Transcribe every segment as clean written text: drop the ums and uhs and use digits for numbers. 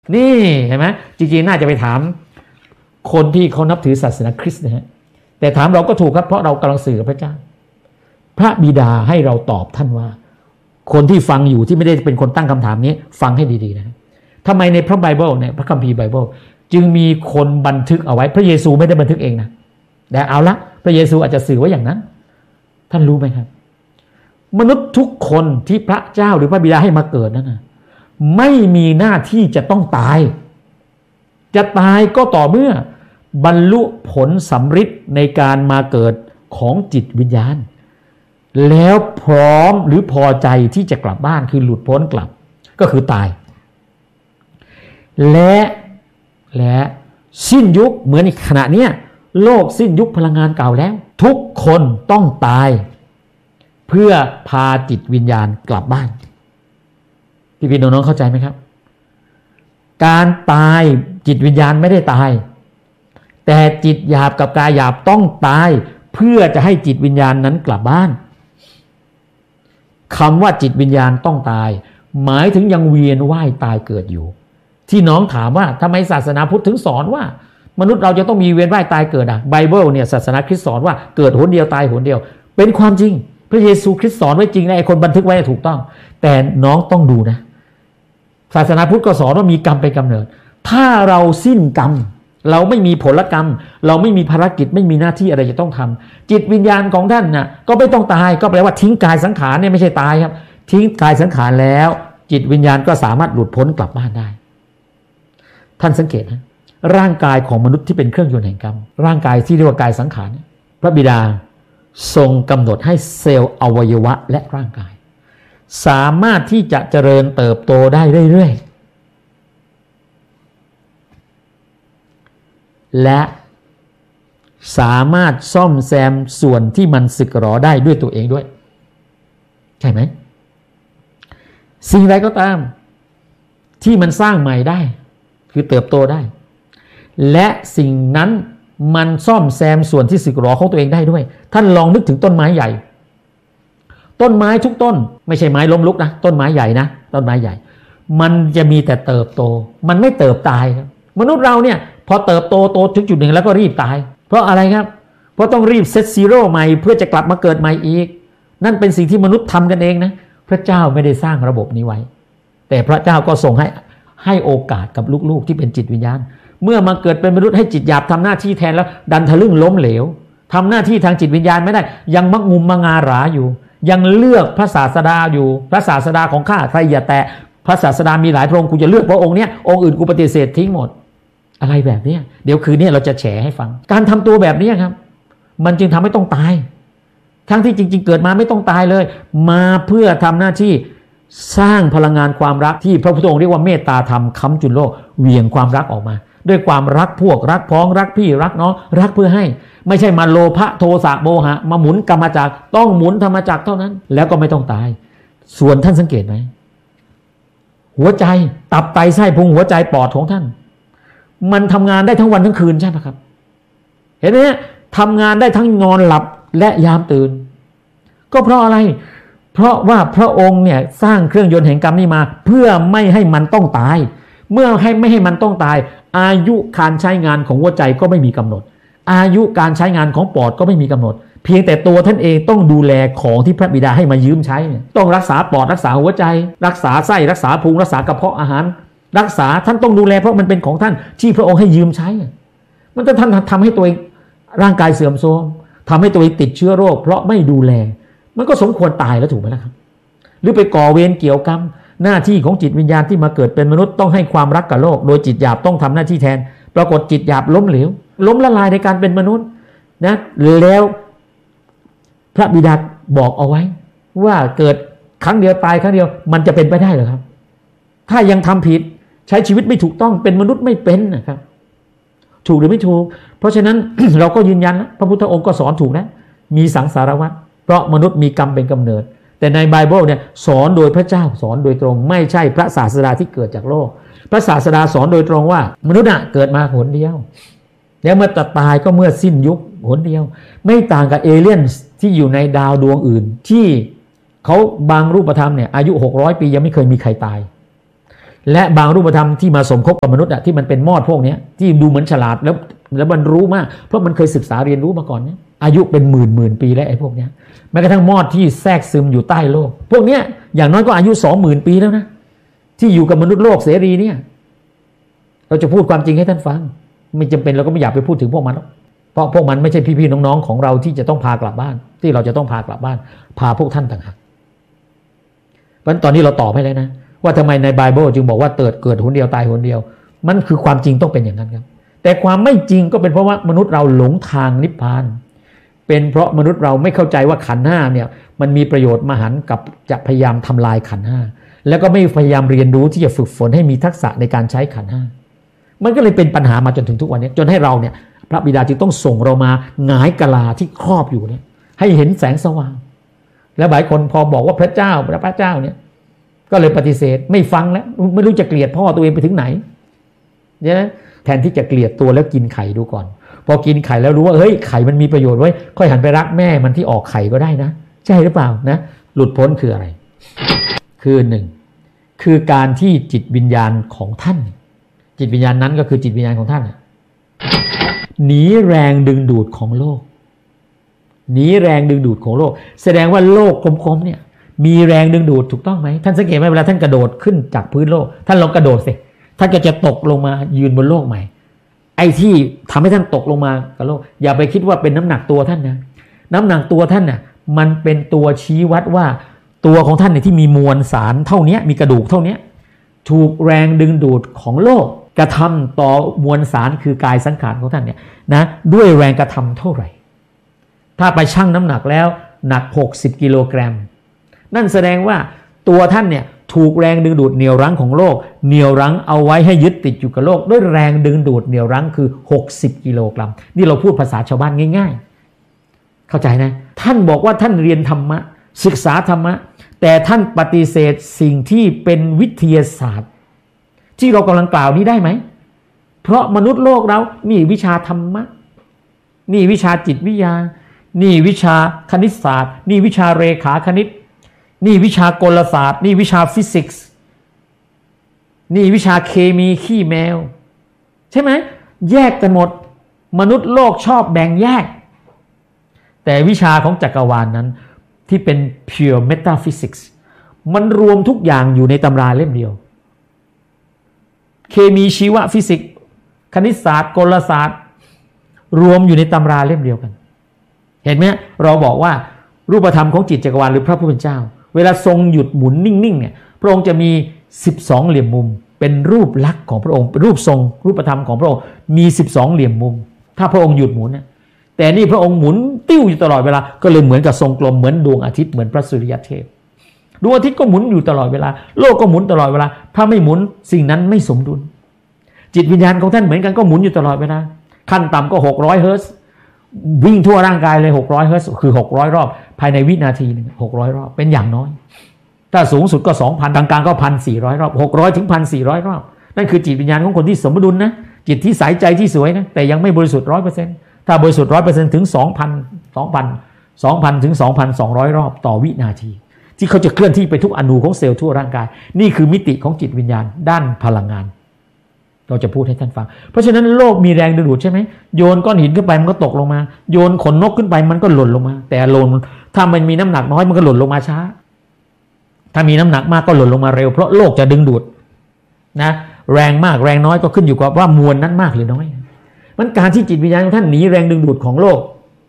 นี่เห็นไหมจริงๆน่าจะไปถามคนที่เขานับถือศาสนาคริสต์นะฮะแต่ถามเราก็ถูกครับเพราะเรากำลังสื่อกับพระเจ้าพระบิดาให้เราตอบท่านว่าคนที่ฟังอยู่ที่ไม่ได้เป็นคนตั้งคำถามนี้ฟังให้ดีๆนะทำไมในพระไบเบิลเนี่ยพระคัมภีร์ไบเบิลจึงมีคนบันทึกเอาไว้พระเยซูไม่ได้บันทึกเองนะแต่เอาละพระเยซูอาจจะสื่อไว้อย่างนั้นท่านรู้ไหมครับมนุษย์ทุกคนที่พระเจ้าหรือพระบิดาให้มาเกิดนั้นนะไม่มีหน้าที่จะต้องตายจะตายก็ต่อเมื่อบรรลุผลสำฤทธิ์ในการมาเกิดของจิตวิญญาณแล้วพร้อมหรือพอใจที่จะกลับบ้านคือหลุดพ้นกลับก็คือตายและสิ้นยุคเหมือนในขณะนี้โลกสิ้นยุคพลังงานเก่าแล้วทุกคนต้องตายเพื่อพาจิตวิญญาณกลับบ้านพี่น้องเข้าใจไหมครับการตายจิตวิญญาณไม่ได้ตายแต่จิตหยาบกับกายหยาบต้องตายเพื่อจะให้จิตวิญญาณนั้นกลับบ้านคำว่าจิตวิญญาณต้องตายหมายถึงยังเวียนว่ายตายเกิดอยู่ที่น้องถามว่าทำไมศาสนาพุทธถึงสอนว่ามนุษย์เราจะต้องมีเวียนว่ายตายเกิดไบเบิลเนี่ยศาสนาคริสต์สอนว่าเกิดหนเดียวตายหนเดียวเป็นความจริงพระเยซูคริสต์สอนไว้จริงนะไอ้คนบันทึกไว้ถูกต้องแต่น้องต้องดูนะศาสนาพุทธก็สอนว่ามีกรรมเป็นกำเนิดถ้าเราสิ้นกรรมเราไม่มีผลกรรมเราไม่มีภารกิจไม่มีหน้าที่อะไรจะต้องทำจิตวิญญาณของท่านน่ะก็ไม่ต้องตายก็แปลว่าทิ้งกายสังขารเนี่ยไม่ใช่ตายครับทิ้งกายสังขารแล้วจิตวิญญาณก็สามารถหลุดพ้นกลับบ้านได้ท่านสังเกตนะร่างกายของมนุษย์ที่เป็นเครื่องยนต์แห่งกรรมร่างกายที่เรียกว่ากายสังขารพระบิดาทรงกำหนดให้เซลล์อวัยวะและร่างกายสามารถที่จะเจริญเติบโตได้เรื่อยๆและสามารถซ่อมแซมส่วนที่มันสึกหรอได้ด้วยตัวเองด้วยใช่ไหมสิ่งใดก็ตามที่มันสร้างใหม่ได้คือเติบโตได้และสิ่งนั้นมันซ่อมแซมส่วนที่สึกหรอของตัวเองได้ด้วยท่านลองนึกถึงต้นไม้ใหญ่ต้นไม้ทุกต้นไม่ใช่ไม้ล้มลุกนะต้นไม้ใหญ่นะต้นไม้ใหญ่มันจะมีแต่เติบโตมันไม่เติบตายครับมนุษย์เราเนี่ยพอเติบโตถึงจุดหนึ่งแล้วก็รีบตายเพราะอะไรครับเพราะต้องรีบเซตซีโร่ใหม่เพื่อจะกลับมาเกิดใหม่อีกนั่นเป็นสิ่งที่มนุษย์ทำกันเองนะพระเจ้าไม่ได้สร้างระบบนี้ไว้แต่พระเจ้าก็ทรงให้โอกาสกับลูกๆที่เป็นจิตวิญญาณเมื่อมาเกิดเป็นมนุษย์ให้จิตหยาบทำหน้าที่แทนแล้วดันทะลึ่งล้มเหลวทำหน้าที่ทางจิตวิญญาณไม่ได้ยังมักงุมมางาหราอยู่ยังเลือกพระศาสดาอยู่พระศาสดาของข้าใครอย่าแตะพระศาสดามีหลายพระองค์กูจะเลือกพระองค์เนี้ยองค์อื่นกูปฏิเสธทิ้งหมดอะไรแบบนี้เดี๋ยวคืนนี้เราจะแฉให้ฟังการทำตัวแบบนี้ครับมันจึงทำให้ต้องตายทั้งที่จริงๆเกิดมาไม่ต้องตายเลยมาเพื่อทำหน้าที่สร้างพลังงานความรักที่พระพุทธองค์เรียกว่าเมตตาธรรมค้ำจุลโลกเหวี่ยงความรักออกมาด้วยความรักพวกรักพ้องรักพี่รักน้องรักเพื่อให้ไม่ใช่มาโลภะโทสะโมหะมาหมุนกรรมจักรต้องหมุนธรรมจักรเท่านั้นแล้วก็ไม่ต้องตายส่วนท่านสังเกตไหมหัวใจตับไตไส้พุงหัวใจปอดของท่านมันทำงานได้ทั้งวันทั้งคืนใช่ไหมครับเห็นไหมทำงานได้ทั้งนอนหลับและยามตื่นก็เพราะอะไรเพราะว่าพระองค์เนี่ยสร้างเครื่องยนต์แห่งกรรมนี้มาเพื่อไม่ให้มันต้องตายเมื่อไม่ให้มันต้องตายอายุการใช้งานของหัวใจก็ไม่มีกำหนดอายุการใช้งานของปอดก็ไม่มีกำหนดเพียงแต่ตัวท่านเองต้องดูแลของที่พระบิดาให้มายืมใช้ต้องรักษาปอดรักษาหัวใจรักษาไส้รักษาพุงรักษากระเพาะอาหารรักษาท่านต้องดูแลเพราะมันเป็นของท่านที่พระองค์ให้ยืมใช้มันจะท่านทำให้ตัวเองร่างกายเสื่อมโทรมทำให้ตัวเองติดเชื้อโรคเพราะไม่ดูแลมันก็สมควรตายแล้วถูกไหมล่ะครับหรือไปก่อเวรเกี่ยวกรรมหน้าที่ของจิตวิญญาณที่มาเกิดเป็นมนุษย์ต้องให้ความรักกับโลกโดยจิตหยาบต้องทำหน้าที่แทนปรากฏจิตหยาบล้มเหลวล้มละลายในการเป็นมนุษย์นะแล้วพระบิดาบอกเอาไว้ว่าเกิดครั้งเดียวตายครั้งเดียวมันจะเป็นไปได้หรือครับถ้ายังทำผิดใช้ชีวิตไม่ถูกต้องเป็นมนุษย์ไม่เป็นนะครับถูกหรือไม่ถูกเพราะฉะนั้น เราก็ยืนยันพระพุทธองค์ก็สอนถูกนะมีสังสารวัฏเพราะมนุษย์มีกรรมเป็นกำเนิดแต่ในไบเบิลเนี่ยสอนโดยพระเจ้าสอนโดยตรงไม่ใช่พระศาสดาที่เกิดจากโลกพระศาสดาสอนโดยตรงว่ามนุษย์เกิดมาหนเดียวแล้วเมื่อตายก็เมื่อสิ้นยุคหนเดียวไม่ต่างกับเอเลี่ยนที่อยู่ในดาวดวงอื่นที่เขาบางรูปธรรมเนี่ยอายุ600 ปียังไม่เคยมีใครตายและบางรูปธรรมที่มาสมคบกับมนุษย์ที่มันเป็นมอดพวกนี้ที่ดูเหมือนฉลาดแล้วมันรู้มากเพราะมันเคยศึกษาเรียนรู้มาก่อนเนี่ยอายุเป็นหมื่นปีแล้วไอ้พวกนี้แม้กระทั่งมอดที่แทรกซึมอยู่ใต้โลกพวกนี้อย่างน้อยก็อายุ 20,000 ปีแล้วนะที่อยู่กับมนุษย์โลกเสรีเนี่ยเราจะพูดความจริงให้ท่านฟังไม่จำเป็นเราก็ไม่อยากไปพูดถึงพวกมันเพราะพวกมันไม่ใช่พี่ๆน้องๆของเราที่จะต้องพากลับบ้านที่เราจะต้องพากลับบ้านพาพวกท่านต่างหากเพราะฉะนั้นตอนนี้เราตอบให้แล้วนะว่าทำไมในไบเบิลจึงบอกว่าเกิดหนเดียวตายหนเดียวมันคือความจริงต้องเป็นอย่างนั้นครับแต่ความไม่จริงก็เป็นเพราะว่ามนุษย์เราหลงทางนิพพานเป็นเพราะมนุษย์เราไม่เข้าใจว่าขันธ์ห้าเนี่ยมันมีประโยชน์มหันต์กับจะพยายามทำลายขันธ์ห้าแล้วก็ไม่พยายามเรียนรู้ที่จะฝึกฝนให้มีทักษะในการใช้ขันธ์ห้ามันก็เลยเป็นปัญหามาจนถึงทุกวันนี้จนให้เราเนี่ยพระบิดาจึงต้องส่งเรามาหงายกะลาที่ครอบอยู่เนี่ยให้เห็นแสงสว่างแล้วหลายคนพอบอกว่าพระเจ้าเนี่ยก็เลยปฏิเสธไม่ฟังแล้วไม่รู้จะเกลียดพ่อตัวเองไปถึงไหนเนี่ยแทนที่จะเกลียดตัวแล้วกินไข่ดูก่อนพอกินไข่แล้วรู้ว่าเฮ้ยไข่มันมีประโยชน์ไว้ค่อยหันไปรักแม่มันที่ออกไข่ก็ได้นะใช่หรือเปล่านะหลุดพ้นคืออะไรคือหนึ่งคือการที่จิตวิญญาณของท่านจิตวิญญาณนั้นก็คือจิตวิญญาณของท่านหนีแรงดึงดูดของโลกหนีแรงดึงดูดของโลกแสดงว่าโลกกลมๆเนี่ยมีแรงดึงดูดถูกต้องไหมท่านสังเกตไหมเวลาท่านกระโดดขึ้นจากพื้นโลกท่านลองกระโดดสิท่านก็จะตกลงมายืนบนโลกใหม่ไอ้ที่ทำให้ท่านตกลงมากับโลกอย่าไปคิดว่าเป็นน้ำหนักตัวท่านนะน้ำหนักตัวท่านน่ะมันเป็นตัวชี้วัดว่าตัวของท่านเนี่ยที่มีมวลสารเท่านี้มีกระดูกเท่านี้ถูกแรงดึงดูดของโลกกระทำต่อมวลสารคือกายสังขารของท่านเนี่ยนะด้วยแรงกระทำเท่าไหร่ถ้าไปชั่งน้ำหนักแล้วหนัก60 กิโลกรัมนั่นแสดงว่าตัวท่านเนี่ยถูกแรงดึงดูดเหนี่ยวรั้งของโลกเหนี่ยวรั้งเอาไว้ให้ยึดติดอยู่กับโลกด้วยแรงดึงดูดเหนี่ยวรั้งคือ60 กิโลกรัมนี่เราพูดภาษาชาวบ้านง่ายๆเข้าใจนะท่านบอกว่าท่านเรียนธรรมะศึกษาธรรมะแต่ท่านปฏิเสธสิ่งที่เป็นวิทยาศาสตร์ที่เรากำลังกล่าวนี้ได้ไหมเพราะมนุษย์โลกเรานี่วิชาธรรมะนี่วิชาจิตวิทยานี่วิชาคณิตศาสตร์นี่วิชาเรขาคณิตนี่วิชากลศาสตร์นี่วิชาฟิสิกส์นี่วิชาเคมีขี้แมวใช่ไหมแยกกันหมดมนุษย์โลกชอบแบ่งแยกแต่วิชาของจักรวาลนั้นที่เป็น pure metaphysics มันรวมทุกอย่างอยู่ในตำราเล่มเดียวเคมีชีวฟิสิกส์คณิตศาสตร์กลศาสตร์รวมอยู่ในตำราเล่มเดียวกันเห็นไหมเราบอกว่ารูปธรรมของจิตจักรวาลหรือพระผู้เป็นเจ้าเวลาทรงหยุดหมุนนิ่งๆเนี่ยพระองค์จะมี12เหลี่ยมมุมเป็นรูปลักษณ์ของพระองค์รูปทรงรูปธรรมของพระองค์มี12เหลี่ยมมุมถ้าพระองค์หยุดหมุนเนี่ยแต่นี่พระองค์หมุนติ้วอยู่ตลอดเวลาก็เลยเหมือนกับทรงกลมเหมือนดวงอาทิตย์เหมือนพระสุริยเทพดวงอาทิตย์ก็หมุนอยู่ตลอดเวลาโลกก็หมุนตลอดเวลาถ้าไม่หมุนสิ่งนั้นไม่สมดุลจิตวิญญาณของท่านเหมือนกันก็หมุนอยู่ตลอดเวลาขั้นต่ำก็600เฮิร์ตซ์วิ่งทั่วร่างกายเลย600เฮิร์ตซ์คือ600รอบภายในวินาทีนึง600รอบเป็นอย่างน้อยถ้าสูงสุดก็ 2,000 กลางๆก็ 1,400 รอบ600ถึง 1,400 รอบนั่นคือจิตวิญญาณของคนที่สมดุลนะจิตที่ใสใจที่สวยนะแต่ยังไม่บริสุทธิ์ 100% ถ้าบริสุทธิ์ 100% ถึง 2,000 ถึง 2,200 รอบต่อวินาทีที่เขาจะเคลื่อนที่ไปทุกอนูของเซลล์ทั่วร่างกายนี่คือมิติของจิตวิญญาณด้านพลังงานเราจะพูดให้ท่านฟังเพราะฉะนั้นโลกมีแรงดึงดูดใช่ไหมโยนก้อนหินขึ้นไปมันก็ตกลงมาโยนขนนกขึ้นไปมันก็หล่นลงมาแต่หล่นถ้ามันมีน้ำหนักน้อยมันก็หล่นลงมาช้าถ้ามีน้ำหนักมากก็หล่นลงมาเร็วเพราะโลกจะดึงดูดนะแรงมากแรงน้อยก็ขึ้นอยู่กับว่ามวลนั้นมากหรือน้อยมันการที่จิตวิญญาณของท่านหนีแรงดึงดูดของโลก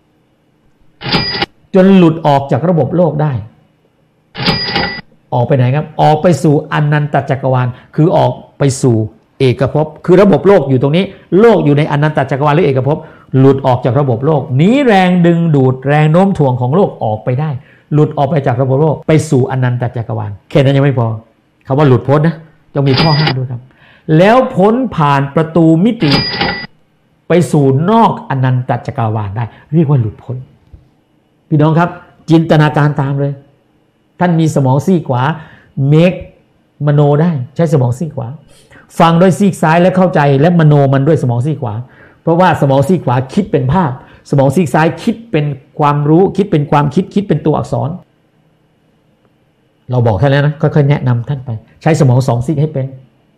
จนหลุดออกจากระบบโลกได้ออกไปไหนครับออกไปสู่อนันตจักรวาลคือออกไปสู่เอกภพคือระบบโลกอยู่ตรงนี้โลกอยู่ในอนันตจักรวาลหรือเอกภพหลุดออกจากระบบโลกหนีแรงดึงดูดแรงโน้มถ่วงของโลกออกไปได้หลุดออกไปจากระบบโลกไปสู่อนันตจักรวาลแค่นั้นยังไม่พอคำว่าหลุดพ้นนะต้องมีข้อห้ามด้วยครับแล้วพ้นผ่านประตูมิติไปสู่นอกอนันตจักรวาลได้เรียกว่าหลุดพ้นพี่น้องครับจินตนาการตามเลยท่านมีสมองซีกขวาเมคมโนได้ใช้สมองซีกขวาฟังด้วยซีกซ้ายและเข้าใจและมโนมันด้วยสมองซีกขวาเพราะว่าสมองซีกขวาคิดเป็นภาพสมองซีกซ้ายคิดเป็นความรู้คิดเป็นความคิดเป็นตัวอักษรเราบอกท่านแล้วนะค่อยๆแนะนำท่านไปใช้สมอง2ซีกให้เป็น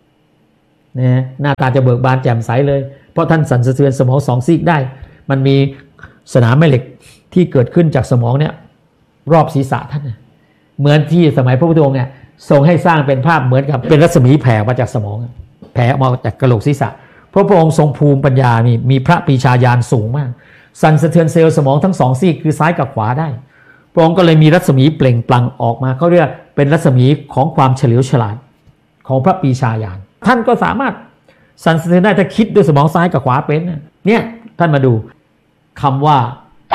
นะหน้าตาจะเบิกบานแจ่มใสเลยเพราะท่านสั่นสะเทือนสมองสองซีกได้มันมีสนามแม่เหล็กที่เกิดขึ้นจากสมองเนี่ยรอบศีรษะท่านเหมือนที่สมัยพระพุทธองค์เนี่ยทรงให้สร้างเป็นภาพเหมือนกับเป็นรัศมีแผ่มาจากสมองแผ่ออกมาจากกระโหลกศีรษะเพราะพระองค์ทรงภูมิปัญญามีพระปรีชาญาณสูงมากสั่นสะเทือนเซลล์สมองทั้งสองซีกคือซ้ายกับขวาได้พระองค์ก็เลยมีรัศมีเปล่งปลั่งออกมาเขาเรียกเป็นรัศมีของความเฉลียวฉลาดของพระปรีชาญาณท่านก็สามารถสั่นสะเทือนได้ถ้าคิดด้วยสมองซ้ายกับขวาเป็นเนี่ยท่านมาดูคำว่า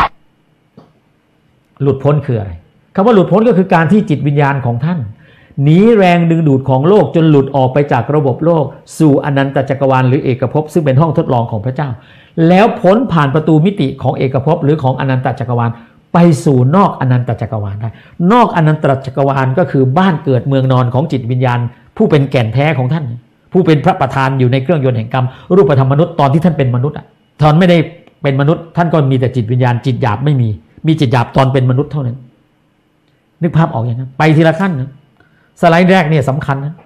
หลุดพ้นคืออะไรคำว่าหลุดพ้นก็คือการที่จิตวิญญาณของท่านหนีแรงดึงดูดของโลกจนหลุดออกไปจากระบบโลกสู่อนันตจักรวาลหรือเอกภพซึ่งเป็นห้องทดลองของพระเจ้าแล้วพ้นผ่านประตูมิติของเอกภพหรือของอนันตจักรวาลไปสู่นอกอนันตจักรวาลได้นอกอนันตจักรวาลก็คือบ้านเกิดเมืองนอนของจิตวิญญาณผู้เป็นแก่นแท้ของท่านผู้เป็นพระประธานอยู่ในเครื่องยนต์แห่งกรรมรูปธรรมมนุษย์ตอนที่ท่านเป็นมนุษย์ตอนไม่ได้เป็นมนุษย์ท่านก็มีแต่จิตวิญญาณจิตหยาบไม่มีจิตหยาบตอนเป็นมนุษย์เท่านั้นนึกภาพออกอย่างนั้นไปทีละขั้นนะสไลด์แรกเนี่ยสำคัญนะ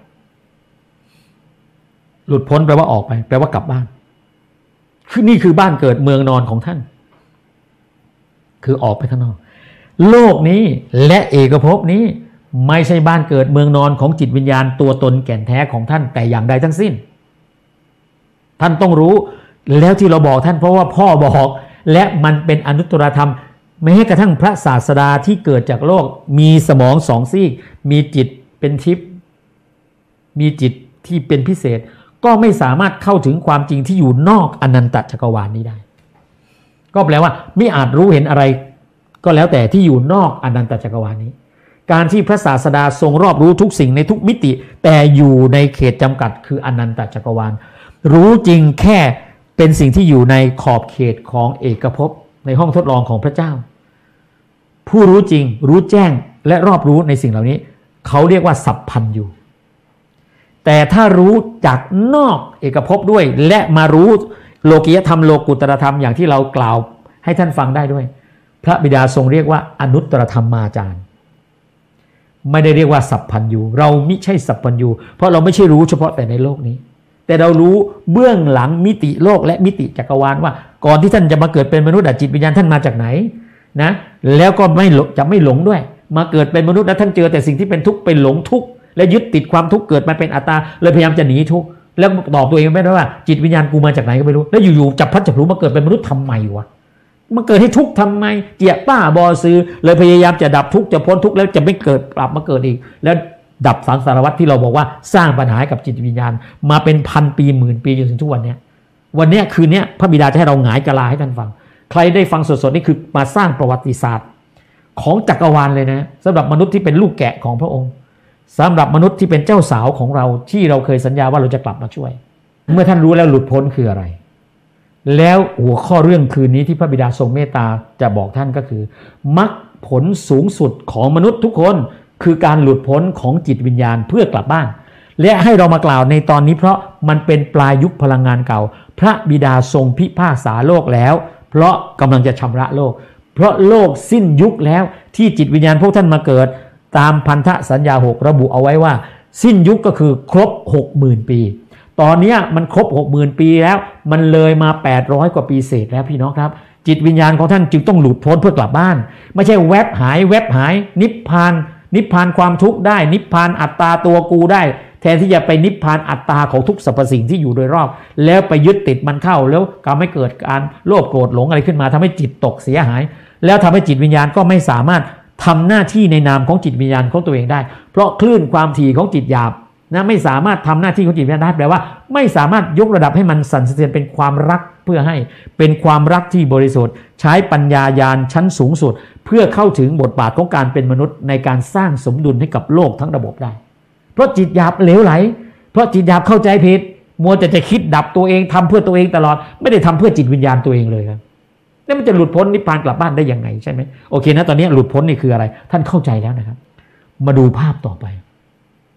หลุดพ้นแปลว่าออกไปแปลว่ากลับบ้านคือนี่คือบ้านเกิดเมืองนอนของท่านคือออกไปข้างนอกโลกนี้และเอกภพนี้ไม่ใช่บ้านเกิดเมืองนอนของจิตวิญญาณตัวตนแก่นแท้ของท่านแต่อย่างใดทั้งสิ้นท่านต้องรู้แล้วที่เราบอกท่านเพราะว่าพ่อบอกและมันเป็นอนุตตรธรรมแม้กระทั่งพระศาสดาที่เกิดจากโลกมีสมองสองซีกมีจิตเป็นทิพย์มีจิตที่เป็นพิเศษก็ไม่สามารถเข้าถึงความจริงที่อยู่นอกอนันตจักรวาลนี้ได้ก็แปลว่าไม่อาจรู้เห็นอะไรก็แล้วแต่ที่อยู่นอกอนันตจักรวาลนี้การที่พระศาสดาทรงรอบรู้ทุกสิ่งในทุกมิติแต่อยู่ในเขตจำกัดคืออนันตจักรวาลรู้จริงแค่เป็นสิ่งที่อยู่ในขอบเขตของเอกภพในห้องทดลองของพระเจ้าผู้รู้จริงรู้แจ้งและรอบรู้ในสิ่งเหล่านี้เขาเรียกว่าสัพพัญญูแต่ถ้ารู้จากนอกเอกภพด้วยและมารู้โลกียธรรมโลกุตตรธรรมอย่างที่เรากล่าวให้ท่านฟังได้ด้วยพระบิดาทรงเรียกว่าอนุตตรธรรมาจารย์ไม่ได้เรียกว่าสัพพัญญูเราไม่ใช่สัพพัญญูเพราะเราไม่ใช่รู้เฉพาะแต่ในโลกนี้แต่เรารู้เบื้องหลังมิติโลกและมิติจักรวาลว่าก่อนที่ท่านจะมาเกิดเป็นมนุษย์จิตวิญญาณท่านมาจากไหนนะแล้วก็จะไม่หลงด้วยมาเกิดเป็นมนุษย์แล้วท่านเจอแต่สิ่งที่เป็นทุกข์เป็นหลงทุกข์และยึดติดความทุกข์เกิดมาเป็นอัตตาเลยพยายามจะหนีทุกข์แล้วตอบตัวเองไม่ได้ว่าจิตวิญญาณกูมาจากไหนก็ไม่รู้แล้วอยู่ๆจับพัดจับผูมาเกิดเป็นมนุษย์ทำไมวะมาเกิดให้ทุกข์ทำไมเจียป้าบอซื้อเลยพยายามจะดับทุกข์จะพ้นทุกข์แล้วจะไม่เกิดกลับมาเกิดอีกแล้วดับสังสารวัฏที่เราบอกว่าสร้างปัญหากับจิตวิญญาณมาเป็นพันปีหมื่นปีจนถึงทุกวันนี้คืนนี้พระบิดาจะให้เราหงายกะลาให้ท่านฟังใครได้ฟังสดๆนี่คือมาสร้างประวัติศาสตร์ของจักรวาลเลยนะสำหรับมนุษย์ที่เป็นลูกแกะของพระองค์สำหรับมนุษย์ที่เป็นเจ้าสาวของเราที่เราเคยสัญญาว่าเราจะกลับมาช่วยเมื่อท่านรู้แล้วหลุดพ้นคืออะไรแล้วหัวข้อเรื่องคืนนี้ที่พระบิดาทรงเมตตาจะบอกท่านก็คือมรรคผลสูงสุดของมนุษย์ทุกคนคือการหลุดพ้นของจิตวิญญาณเพื่อกลับบ้านและให้เรามากล่าวในตอนนี้เพราะมันเป็นปลายยุคพลังงานเก่าพระบิดาทรงพิพากษาโลกแล้วเพราะกำลังจะชำระโลกเพราะโลกสิ้นยุคแล้วที่จิตวิญญาณพวกท่านมาเกิดตามพันธสัญญา6ระบุเอาไว้ว่าสิ้นยุคก็คือครบ 60,000 ปีตอนนี้มันครบ 60,000 ปีแล้วมันเลยมา800กว่าปีเศษแล้วพี่น้องครับจิตวิญญาณของท่านจึงต้องหลุดพ้นเพื่อกลับบ้านไม่ใช่แวบหายนิพพานความทุกข์ได้นิพพานอัตตาตัวกูได้แทนที่จะไปนิพพานอัตตาของทุกสรรพสิ่งที่อยู่โดยรอบแล้วไปยึดติดมันเข้าแล้วก็ไม่เกิดการโลภโกรธหลงอะไรขึ้นมาทำให้จิตตกเสียหายแล้วทำให้จิตวิญญาณก็ไม่สามารถทำหน้าที่ในนามของจิตวิญญาณของตัวเองได้เพราะคลื่นความถี่ของจิตหยาบนะไม่สามารถทำหน้าที่ของจิตวิญญาณได้แปลว่าไม่สามารถยกระดับให้มันสั่นสะเทือนเป็นความรักเพื่อให้เป็นความรักที่บริสุทธิ์ใช้ปัญญาญาณชั้นสูงสุดเพื่อเข้าถึงบทบาทของการเป็นมนุษย์ในการสร้างสมดุลให้กับโลกทั้งระบบได้เพราะจิตหยาบเหลวไหลเพราะจิตหยาบเข้าใจผิดมัวแต่จะคิดดับตัวเองทำเพื่อตัวเองตลอดไม่ได้ทำเพื่อจิตวิญญาณตัวเองเลยครับแล้วมันจะหลุดพ้นนิพพานกลับบ้านได้ยังไงใช่ไหมโอเคนะตอนนี้หลุดพ้นนี่คืออะไรท่านเข้าใจแล้วนะครับมาดูภาพต่อไป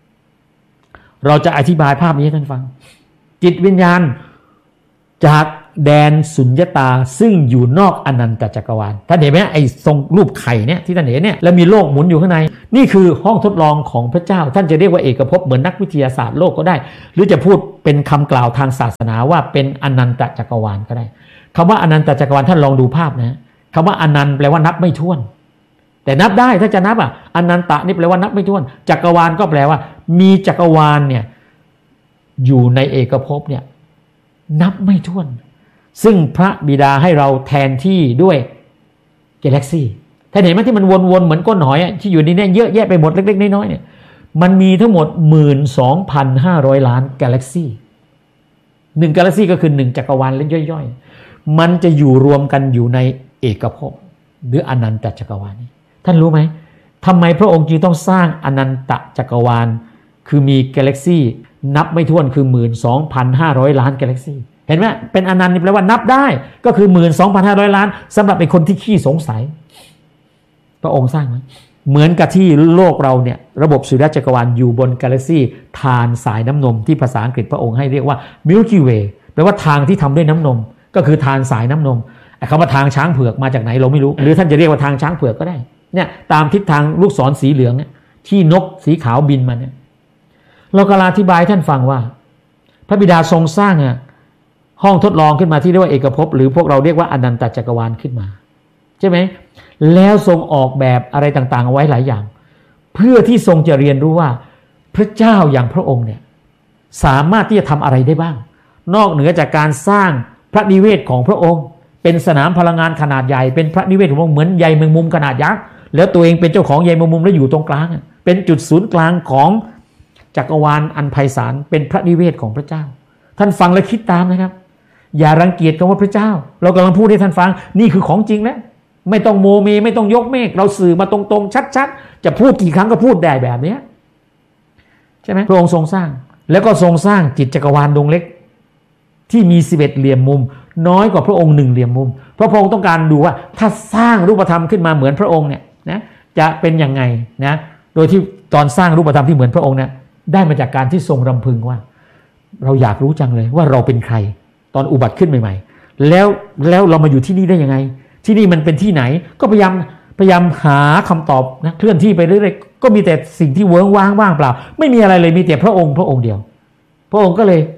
เราจะอธิบายภาพนี้ให้ท่านฟังจิตวิญญาณจากแดนสุญญตาซึ่งอยู่นอกอนันตจักรวาลท่านเห็นไหมไอ้ทรงรูปไข่เนี่ยที่ท่านเห็นเนี่ยแล้วมีโลกหมุนอยู่ข้างในนี่คือห้องทดลองของพระเจ้าท่านจะเรียกว่าเอกภพเหมือนนักวิทยาศาสตร์โลกก็ได้หรือจะพูดเป็นคำกล่าวทางศาสนาว่าเป็นอนันตจักรวาลก็ได้คำว่าอนันตจักรวาลท่านลองดูภาพนะคำว่าอนันต์แปลว่านับไม่ถ้วนแต่นับได้ถ้าจะนับอนันตะนี่แปลว่านับไม่ถ้วนจักรวาลก็แปลว่ามีจักรวาลเนี่ยอยู่ในเอกภพเนี่ยนับไม่ถ้วนซึ่งพระบิดาให้เราแทนที่ด้วยกาแล็กซี่ท่านเห็นไหมที่มันวนๆเหมือนก้นหอยที่อยู่ในนี้เยอะแยะไปหมดเล็กๆน้อยๆเนี่ยมันมีทั้งหมด 12,500 ล้านกาแล็กซี่1กาแล็กซี่ก็คือ1จักรวาลเล็กย่อยๆมันจะอยู่รวมกันอยู่ในเอกภพหรืออนันตจักรวาลนี้ท่านรู้ไหมทำไมพระองค์จึงต้องสร้างอนันตจักรวาลคือมีกาแล็กซี่นับไม่ถ้วนคือ 12,500 ล้านกาแล็กซี่เห็นไหมเป็นอนันต์แปลว่านับได้ก็คือ 12,500 ล้านสำหรับเป็นคนที่ขี้สงสัยพระองค์สร้างไหมเหมือนกับที่โลกเราเนี่ยระบบสุริยะจักรวาลอยู่บนกาแล็กซี่ทานสายน้ำนมที่ภาษาอังกฤษพระองค์ให้เรียกว่า Milky Way แปลว่าทางที่ทำด้วยน้ำนมก็คือทานสายน้ำนมคำว่าทางช้างเผือกมาจากไหนเราไม่รู้หรือท่านจะเรียกว่าทางช้างเผือกก็ได้เนี่ยตามทิศทางลูกศรสีเหลืองเนี่ยที่นกสีขาวบินมาเนี่ยเรากำลังอธิบายท่านฟังว่าพระบิดาทรงสร้างห้องทดลองขึ้นมาที่เรียกว่าเอกภพหรือพวกเราเรียกว่าอนันตจักรวาลขึ้นมาใช่ไหมแล้วทรงออกแบบอะไรต่างๆเอาไว้หลายอย่างเพื่อที่ทรงจะเรียนรู้ว่าพระเจ้าอย่างพระองค์เนี่ยสามารถที่จะทำอะไรได้บ้างนอกเหนือจากการสร้างพระนิเวศของพระองค์เป็นสนามพลังงานขนาดใหญ่เป็นพระนิเวศของพระองค์เหมือนใยแมงมุมขนาดยักษ์แล้วตัวเองเป็นเจ้าของใยแมงมุมแล้วอยู่ตรงกลางเป็นจุดศูนย์กลางของจักรวาลอันไพศาลเป็นพระนิเวศของพระเจ้าท่านฟังและคิดตามนะครับอย่ารังเกียจคำว่าพระเจ้าเรากำลังพูดให้ท่านฟังนี่คือของจริงแล้วไม่ต้องโมเมไม่ต้องยกเมฆเราสื่อมาตรงๆชัดๆจะพูดกี่ครั้งก็พูดได้แบบนี้ใช่ไหมพระองค์ทรงสร้างแล้วก็ทรงสร้างจิตจักรวาลดวงเล็กที่มี11เหลี่ยมมุมน้อยกว่าพระองค์1เหลี่ยมมุมเพราะพระองค์ต้องการดูว่าถ้าสร้างรูปธรรมขึ้นมาเหมือนพระองค์เนี่ยนะจะเป็นยังไงนะโดยที่ตอนสร้างรูปธรรมที่เหมือนพระองค์เนี่ยได้มาจากการที่ทรงรำพึงว่าเราอยากรู้จังเลยว่าเราเป็นใครตอนอุบัติขึ้นใหม่ๆแล้วเรามาอยู่ที่นี่ได้ยังไงที่นี่มันเป็นที่ไหนก็พยายามหาคำตอบนะเคลื่อนที่ไปเรื่อยๆก็มีแต่สิ่งที่เวิ้งว้างว่างเปล่าไม่มีอะไรเลยมีแต่พระองค์เดียวพระองค์ก็เลย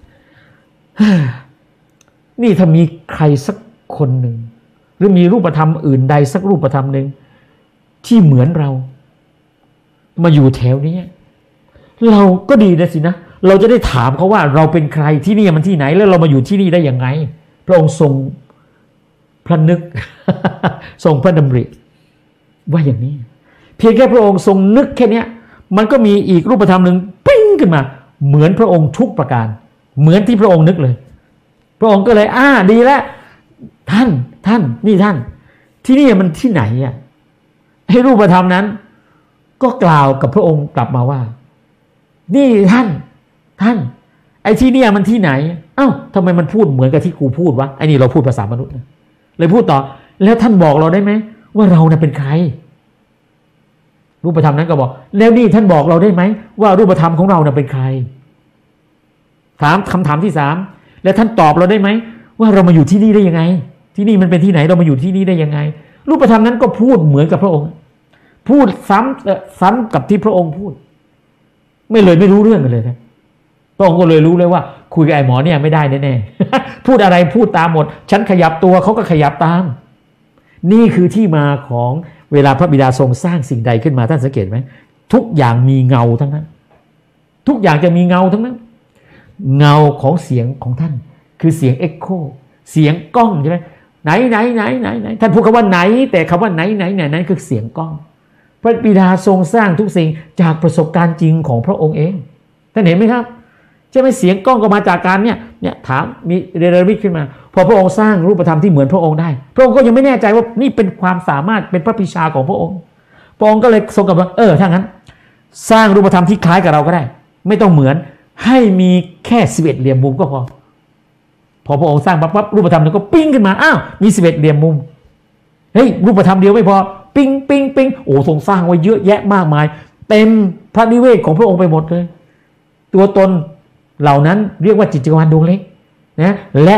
นี่ถ้ามีใครสักคนหนึ่งหรือมีรูปธรรมอื่นใดสักรูปธรรมหนึ่งที่เหมือนเรามาอยู่แถวนี้เราก็ดีนะสินะเราจะได้ถามเขาว่าเราเป็นใครที่นี่มันที่ไหนแล้วเรามาอยู่ที่นี่ได้ยังไงพระองค์ทรงพระนึก ทรงพระดำริว่าอย่างนี้เพียงแค่พระองค์ทรงนึกแค่นี้มันก็มีอีกรูปธรรมหนึ่งปิ้งขึ้นมาเหมือนพระองค์ทุกประการเหมือนที่พระองค์นึกเลยพระองค์ก็เลยดีแล้วท่านนี่ท่านที่นี่มันที่ไหนให้รูปธรรมนั้นก็กล่าวกับพระองค์กลับมาว่านี่ท่านไอ้ที่นี่มันที่ไหนทำไมมันพูดเหมือนกับที่กูพูดวะไอ้นี่เราพูดภาษามนุษย์เลยพูดต่อแล้วท่านบอกเราได้ไหมว่าเราเป็นใครรูปธรรมนั้นก็บอกแล้วนี่ท่านบอกเราได้ไหมว่ารูปธรรมของเราเป็นใครถามคำถามที่3แล้วท่านตอบเราได้ไหมว่าเรามาอยู่ที่นี่ได้ยังไงที่นี่มันเป็นที่ไหนเรามาอยู่ที่นี่ได้ยังไงรูปธรรมนั้นก็พูดเหมือนกับพระองค์พูดซ้ำกับที่พระองค์พูดไม่รู้เรื่องกันเลยนะพระองค์ก็เลยรู้เลยว่าคุยกับไอ้หมอเนี่ยไม่ได้แน่ๆพูดอะไรพูดตามหมดฉันขยับตัวเขาก็ขยับตามนี่คือที่มาของเวลาพระบิดาทรงสร้างสิ่งใดขึ้นมาท่านสังเกตไหมทุกอย่างมีเงาทั้งนั้นทุกอย่างจะมีเงาทั้งนั้นเงาของเสียงของท่านคือเสียงเอ็กโคเสียงก้องใช่ไหมไหนท่านพูดคำว่าไหนแต่คำว่าไหนคือเสียงก้องพระบิดาทรงสร้างทุกสิ่งจากประสบการณ์จริงของพระองค์เองท่านเห็นไหมครับใช่ไหมเสียงก้องก็มาจากการเนี่ยถามมีเรเรวิทขึ้นมาพอพระองค์สร้างรูปธรรมที่เหมือนพระองค์ได้พระองค์ก็ยังไม่แน่ใจว่านี่เป็นความสามารถเป็นพระปิชาของพระองค์พระองค์ก็เลยทรงกับว่าถ้างั้นสร้างรูปธรรมที่คล้ายกับเราก็ได้ไม่ต้องเหมือนให้มีแค่11เหลี่ยมมุมก็พอพระองค์สร้างปั๊บรูปธรรมนั้นก็ปิ้งขึ้นมามี11เหลี่ยมมุมเฮ้ยรูปธรรมเดียวไม่พอปิ้งโอ้ทรงสร้างไว้เยอะแยะมากมายเต็มพระนิเวศของพระองค์ไปหมดเลยตัวตนเหล่านั้นเรียกว่าจิตจักรวาลดวงเล็กนะและ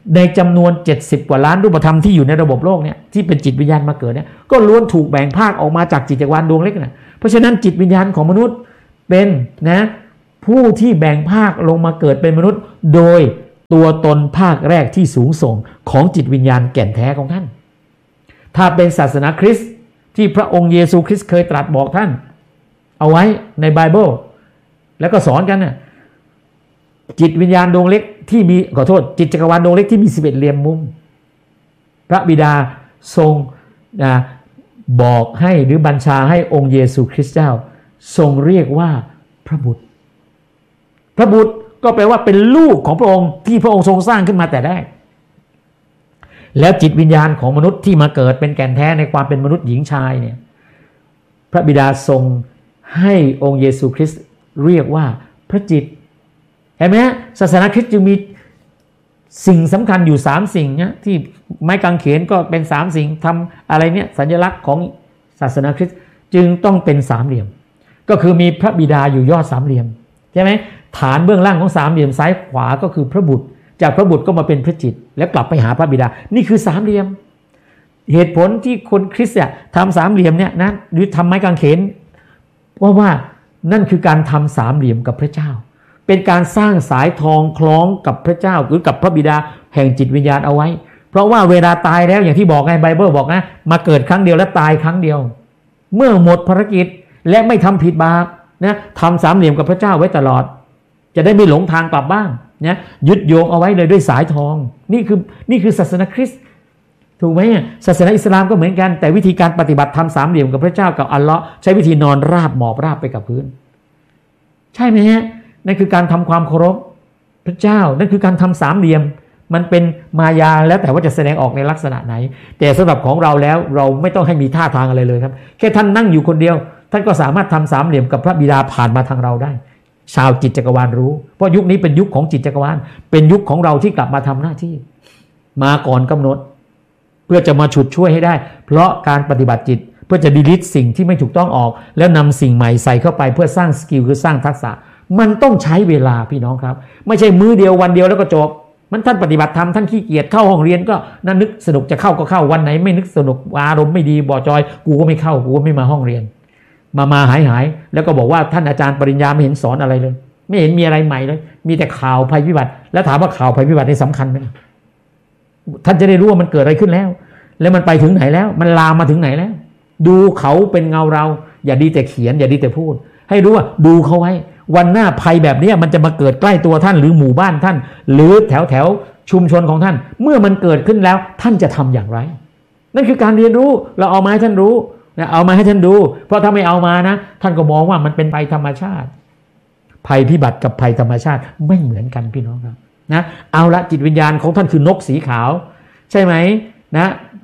ในจำนวน70กว่าล้านรูปธรรมที่อยู่ในระบบโลกเนี่ยที่เป็นจิตวิญญาณมาเกิดเนี่ยก็ล้วนถูกแบ่งภาคออกมาจากจิตจักรวาลดวงเล็กนะเพราะฉะนั้นจิตวิญญาณของมนุษย์เป็นนะผู้ที่แบ่งภาคลงมาเกิดเป็นมนุษย์โดยตัวตนภาคแรกที่สูงส่งของจิตวิญญาณแก่นแท้ของท่านถ้าเป็นศาสนาคริสต์ที่พระองค์เยซูคริสต์เคยตรัสบอกท่านเอาไว้ในไบเบิลแล้วก็สอนกันน่ะจิตวิญญาณดวงเล็กที่มีขอโทษจิตจักรวาลดวงเล็กที่มี11เหลี่ยมมุมพระบิดาทรงบอกให้หรือบัญชาให้องค์เยซูคริสต์เจ้าทรงเรียกว่าพระบุตรพระบุตรก็แปลว่าเป็นลูกของพระองค์ที่พระองค์ทรงสร้างขึ้นมาแต่แรกแล้วจิตวิญญาณของมนุษย์ที่มาเกิดเป็นแก่นแท้ในความเป็นมนุษย์หญิงชายเนี่ยพระบิดาทรงให้องค์เยซูคริสต์เรียกว่าพระจิตเห็นไหมศาสนาคริสต์จึงมีสิ่งสำคัญอยู่3สิ่งเนี่ยที่ไม้กางเขนก็เป็น3สิ่งทำอะไรเนี่ยสัญลักษณ์ของศาสนาคริสต์จึงต้องเป็นสามเหลี่ยมก็คือมีพระบิดาอยู่ยอดสามเหลี่ยมใช่ไหมฐานเบื้องล่างของสามเหลี่ยมซ้ายขวาก็คือพระบุตรจากพระบุตรก็มาเป็นพระจิตแล้วกลับไปหาพระบิดานี่คือสามเหลี่ยมเหตุผลที่คนคริสต์ทำสามเหลี่ยมเนี่ยนะหรือทำไม้กางเขนเพราะว่านั่นคือการทำสามเหลี่ยมกับพระเจ้าเป็นการสร้างสายทองคล้องกับพระเจ้าหรือกับพระบิดาแห่งจิตวิญญาณเอาไว้เพราะว่าเวลาตายแล้วอย่างที่บอกไงไบเบิลบอกนะมาเกิดครั้งเดียวและตายครั้งเดียวเมื่อหมดภารกิจและไม่ทำผิดบาปนะทำสามเหลี่ยมกับพระเจ้าไว้ตลอดจะได้ไม่หลงทางกลับบ้านนะยึดโยงเอาไว้เลยด้วยสายทองนี่คือศาสนาคริสต์ถูกไหมศาสนาอิสลามก็เหมือนกันแต่วิธีการปฏิบัติทำสามเหลี่ยมกับพระเจ้ากับอัลเลาะห์ใช้วิธีนอนราบหมอบราบไปกับพื้นใช่ไหมฮะนั่นคือการทำความเคารพพระเจ้านั่นคือการทำสามเหลี่ยมมันเป็นมายาแล้วแต่ว่าจะแสดงออกในลักษณะไหนแต่สำหรับของเราแล้วเราไม่ต้องให้มีท่าทางอะไรเลยครับแค่ท่านนั่งอยู่คนเดียวท่านก็สามารถทำสามเหลี่ยมกับพระบิดาผ่านมาทางเราได้ชาวจิตจักรวาลรู้เพราะยุคนี้เป็นยุคของจิตจักรวาลเป็นยุคของเราที่กลับมาทำหน้าที่มาก่อนกำหนดเพื่อจะมาฉุดช่วยให้ได้เพราะการปฏิบัติจิตเพื่อจะดีลิทสิ่งที่ไม่ถูกต้องออกแล้วนำสิ่งใหม่ใส่เข้าไปเพื่อสร้างสกิลคือสร้างทักษะมันต้องใช้เวลาพี่น้องครับไม่ใช่มื้อเดียววันเดียวแล้วก็จบมันท่านปฏิบัติธรรมท่านขี้เกียจเข้าห้องเรียนก็นั่นนึกสนุกจะเข้าก็เข้าวันไหนไม่นึกสนุกอารมณ์ไม่ดีบ่จอยกูก็ไม่เข้ากูก็ไม่มาห้องเรียนมาหายแล้วก็บอกว่าท่านอาจารย์ปริญญาไม่เห็นสอนอะไรเลยไม่เห็นมีอะไรใหม่เลยมีแต่ข่าวภัยพิบัติแล้วถามว่าข่าวภัยพิบัตินี่สำคัญไหมท่านจะได้รู้ว่ามันเกิดอะไรขึ้นแล้วมันไปถึงไหนแล้วมันลามมาถึงไหนแล้วดูเขาเป็นเงาเราอย่าดีแต่เขียนอย่าดีแต่พูดให้รู้ว่าดูเขาไว้วันหน้าภัยแบบนี้มันจะมาเกิดใกล้ตัวท่านหรือหมู่บ้านท่านหรือแถวชุมชนของท่านเมื่อมันเกิดขึ้นแล้วท่านจะทำอย่างไรนั่นคือการเรียนรู้เราเอามาให้ท่านรู้นะเอามาให้ท่านดูเพราะถ้าไม่เอามานะท่านก็มองว่ามันเป็นภัยธรรมชาติภัยพิบัติกับภัยธรรมชาติไม่เหมือนกันพี่น้องครับนะเอาละจิตวิญญาณของท่านคือนกสีขาวใช่ไหมนะ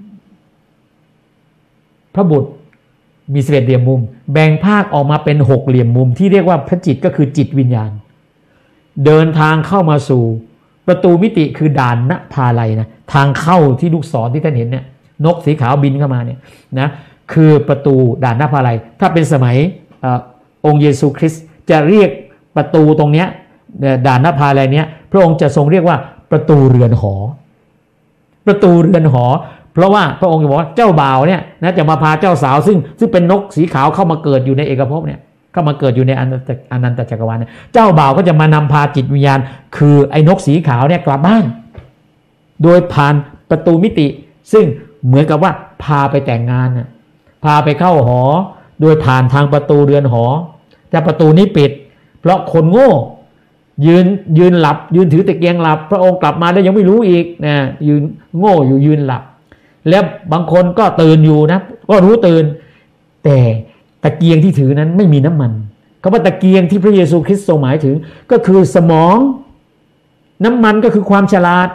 พระบุตรมี11เหลี่ยมมุมแบ่งภาคออกมาเป็น6เหลี่ยมมุมที่เรียกว่าพระจิตก็คือจิตวิญญาณเดินทางเข้ามาสู่ประตูมิติคือด่านนภาลัยนะทางเข้าที่ลูกศรที่ท่านเห็นเนี่ยนกสีขาวบินเข้ามาเนี่ยนะคือประตูด่านนภาลัยถ้าเป็นสมัยองค์เยซูคริสต์จะเรียกประตูตรงเนี้ยด่านนภาลัยเนี้ยพระองค์จะทรงเรียกว่าประตูเรือนหอประตูเรือนหอเพราะว่าพระองค์จะบอกว่าเจ้าบ่าวเนี่ยนะจะมาพาเจ้าสาวซึ่งเป็นนกสีขาวเข้ามาเกิดอยู่ในเอกภพเนี่ยเข้ามาเกิดอยู่ในอนันตจักรวาลเนี่ยเจ้าบ่าวก็จะมานำพาจิตวิญญาณคือไอ้นกสีขาวเนี่ยกลับบ้านโดยผ่านประตูมิติซึ่งเหมือนกับว่าพาไปแต่งงานน่ะพาไปเข้าหอโดยผ่านทางประตูเรือนหอแต่ประตูนี้ปิดเพราะคนโง่ยืนหลับยืนถือตะเกียงหลับพระองค์กลับมาแล้วยังไม่รู้อีกนะยืนโง่อยู่ยืนหลับแล้วบางคนก็ตื่นอยู่นะก็รู้ตื่นแต่ตะเกียงที่ถือนั้นไม่มีน้ำมันคำว่าตะเกียงที่พระเยซูคริสต์ทรงหมายถึงก็คือสมองน้ำมันก็คือความฉลาด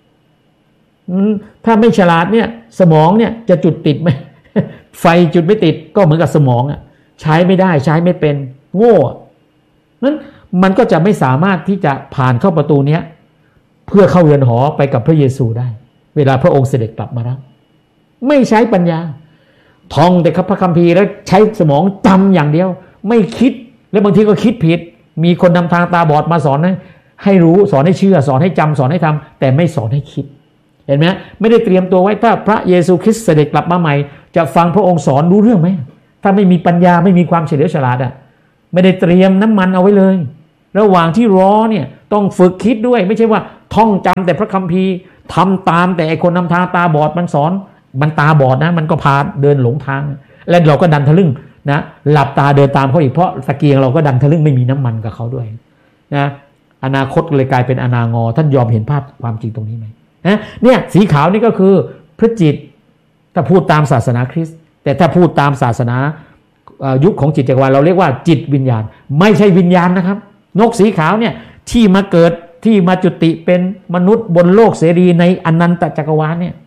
ถ้าไม่ฉลาดเนี่ยสมองเนี่ยจะจุดติดไหม ไฟจุดไม่ติดก็เหมือนกับสมองอ่ะใช้ไม่ได้ใช้ไม่เป็นโง่นั้นมันก็จะไม่สามารถที่จะผ่านเข้าประตูนี้เพื่อเข้าเรือนหอไปกับพระเยซูได้เวลาพระองค์เสด็จกลับมาแล้วไม่ใช้ปัญญาท่องแต่พระคัมภีร์แล้วใช้สมองจำอย่างเดียวไม่คิดแล้วบางทีก็คิดผิดมีคนนำทางตาบอดมาสอนให้รู้สอนให้เชื่อสอนให้จำสอนให้ทำแต่ไม่สอนให้คิดเห็นไหมไม่ได้เตรียมตัวไว้ถ้าพระเยซูคริสต์เสด็จกลับมาใหม่จะฟังพระองค์สอนรู้เรื่องไหมถ้าไม่มีปัญญาไม่มีความเฉลียวฉลาดไม่ได้เตรียมน้ำมันเอาไว้เลยระหว่างที่รอเนี่ยต้องฝึกคิดด้วยไม่ใช่ว่าท่องจำแต่พระคัมภีร์ทำตามแต่ไอคนนำทางตาบอดมันสอนมันตาบอดนะมันก็พาเดินหลงทางแล้วเราก็ดันทะลึ่งนะหลับตาเดินตามเขาอีกเพราะตะเกียงเราก็ดันทะลึ่งไม่มีน้ำมันกับเขาด้วยนะอนาคตเลยกลายเป็นอนางอท่านยอมเห็นภาพความจริงตรงนี้ไหมเนี่ยสีขาวนี่ก็คือพระจิตถ้าพูดตามศาสนาคริสต์แต่ถ้าพูดตามศาสนายุคของจิตจักรวาลเราเรียกว่าจิตวิญญาณไม่ใช่วิญญาณนะครับนกสีขาวเนี่ยที่มาเกิดที่มาจุติเป็นมนุษย์บนโลกเสรีในอนันตจักรวาลเนี่ย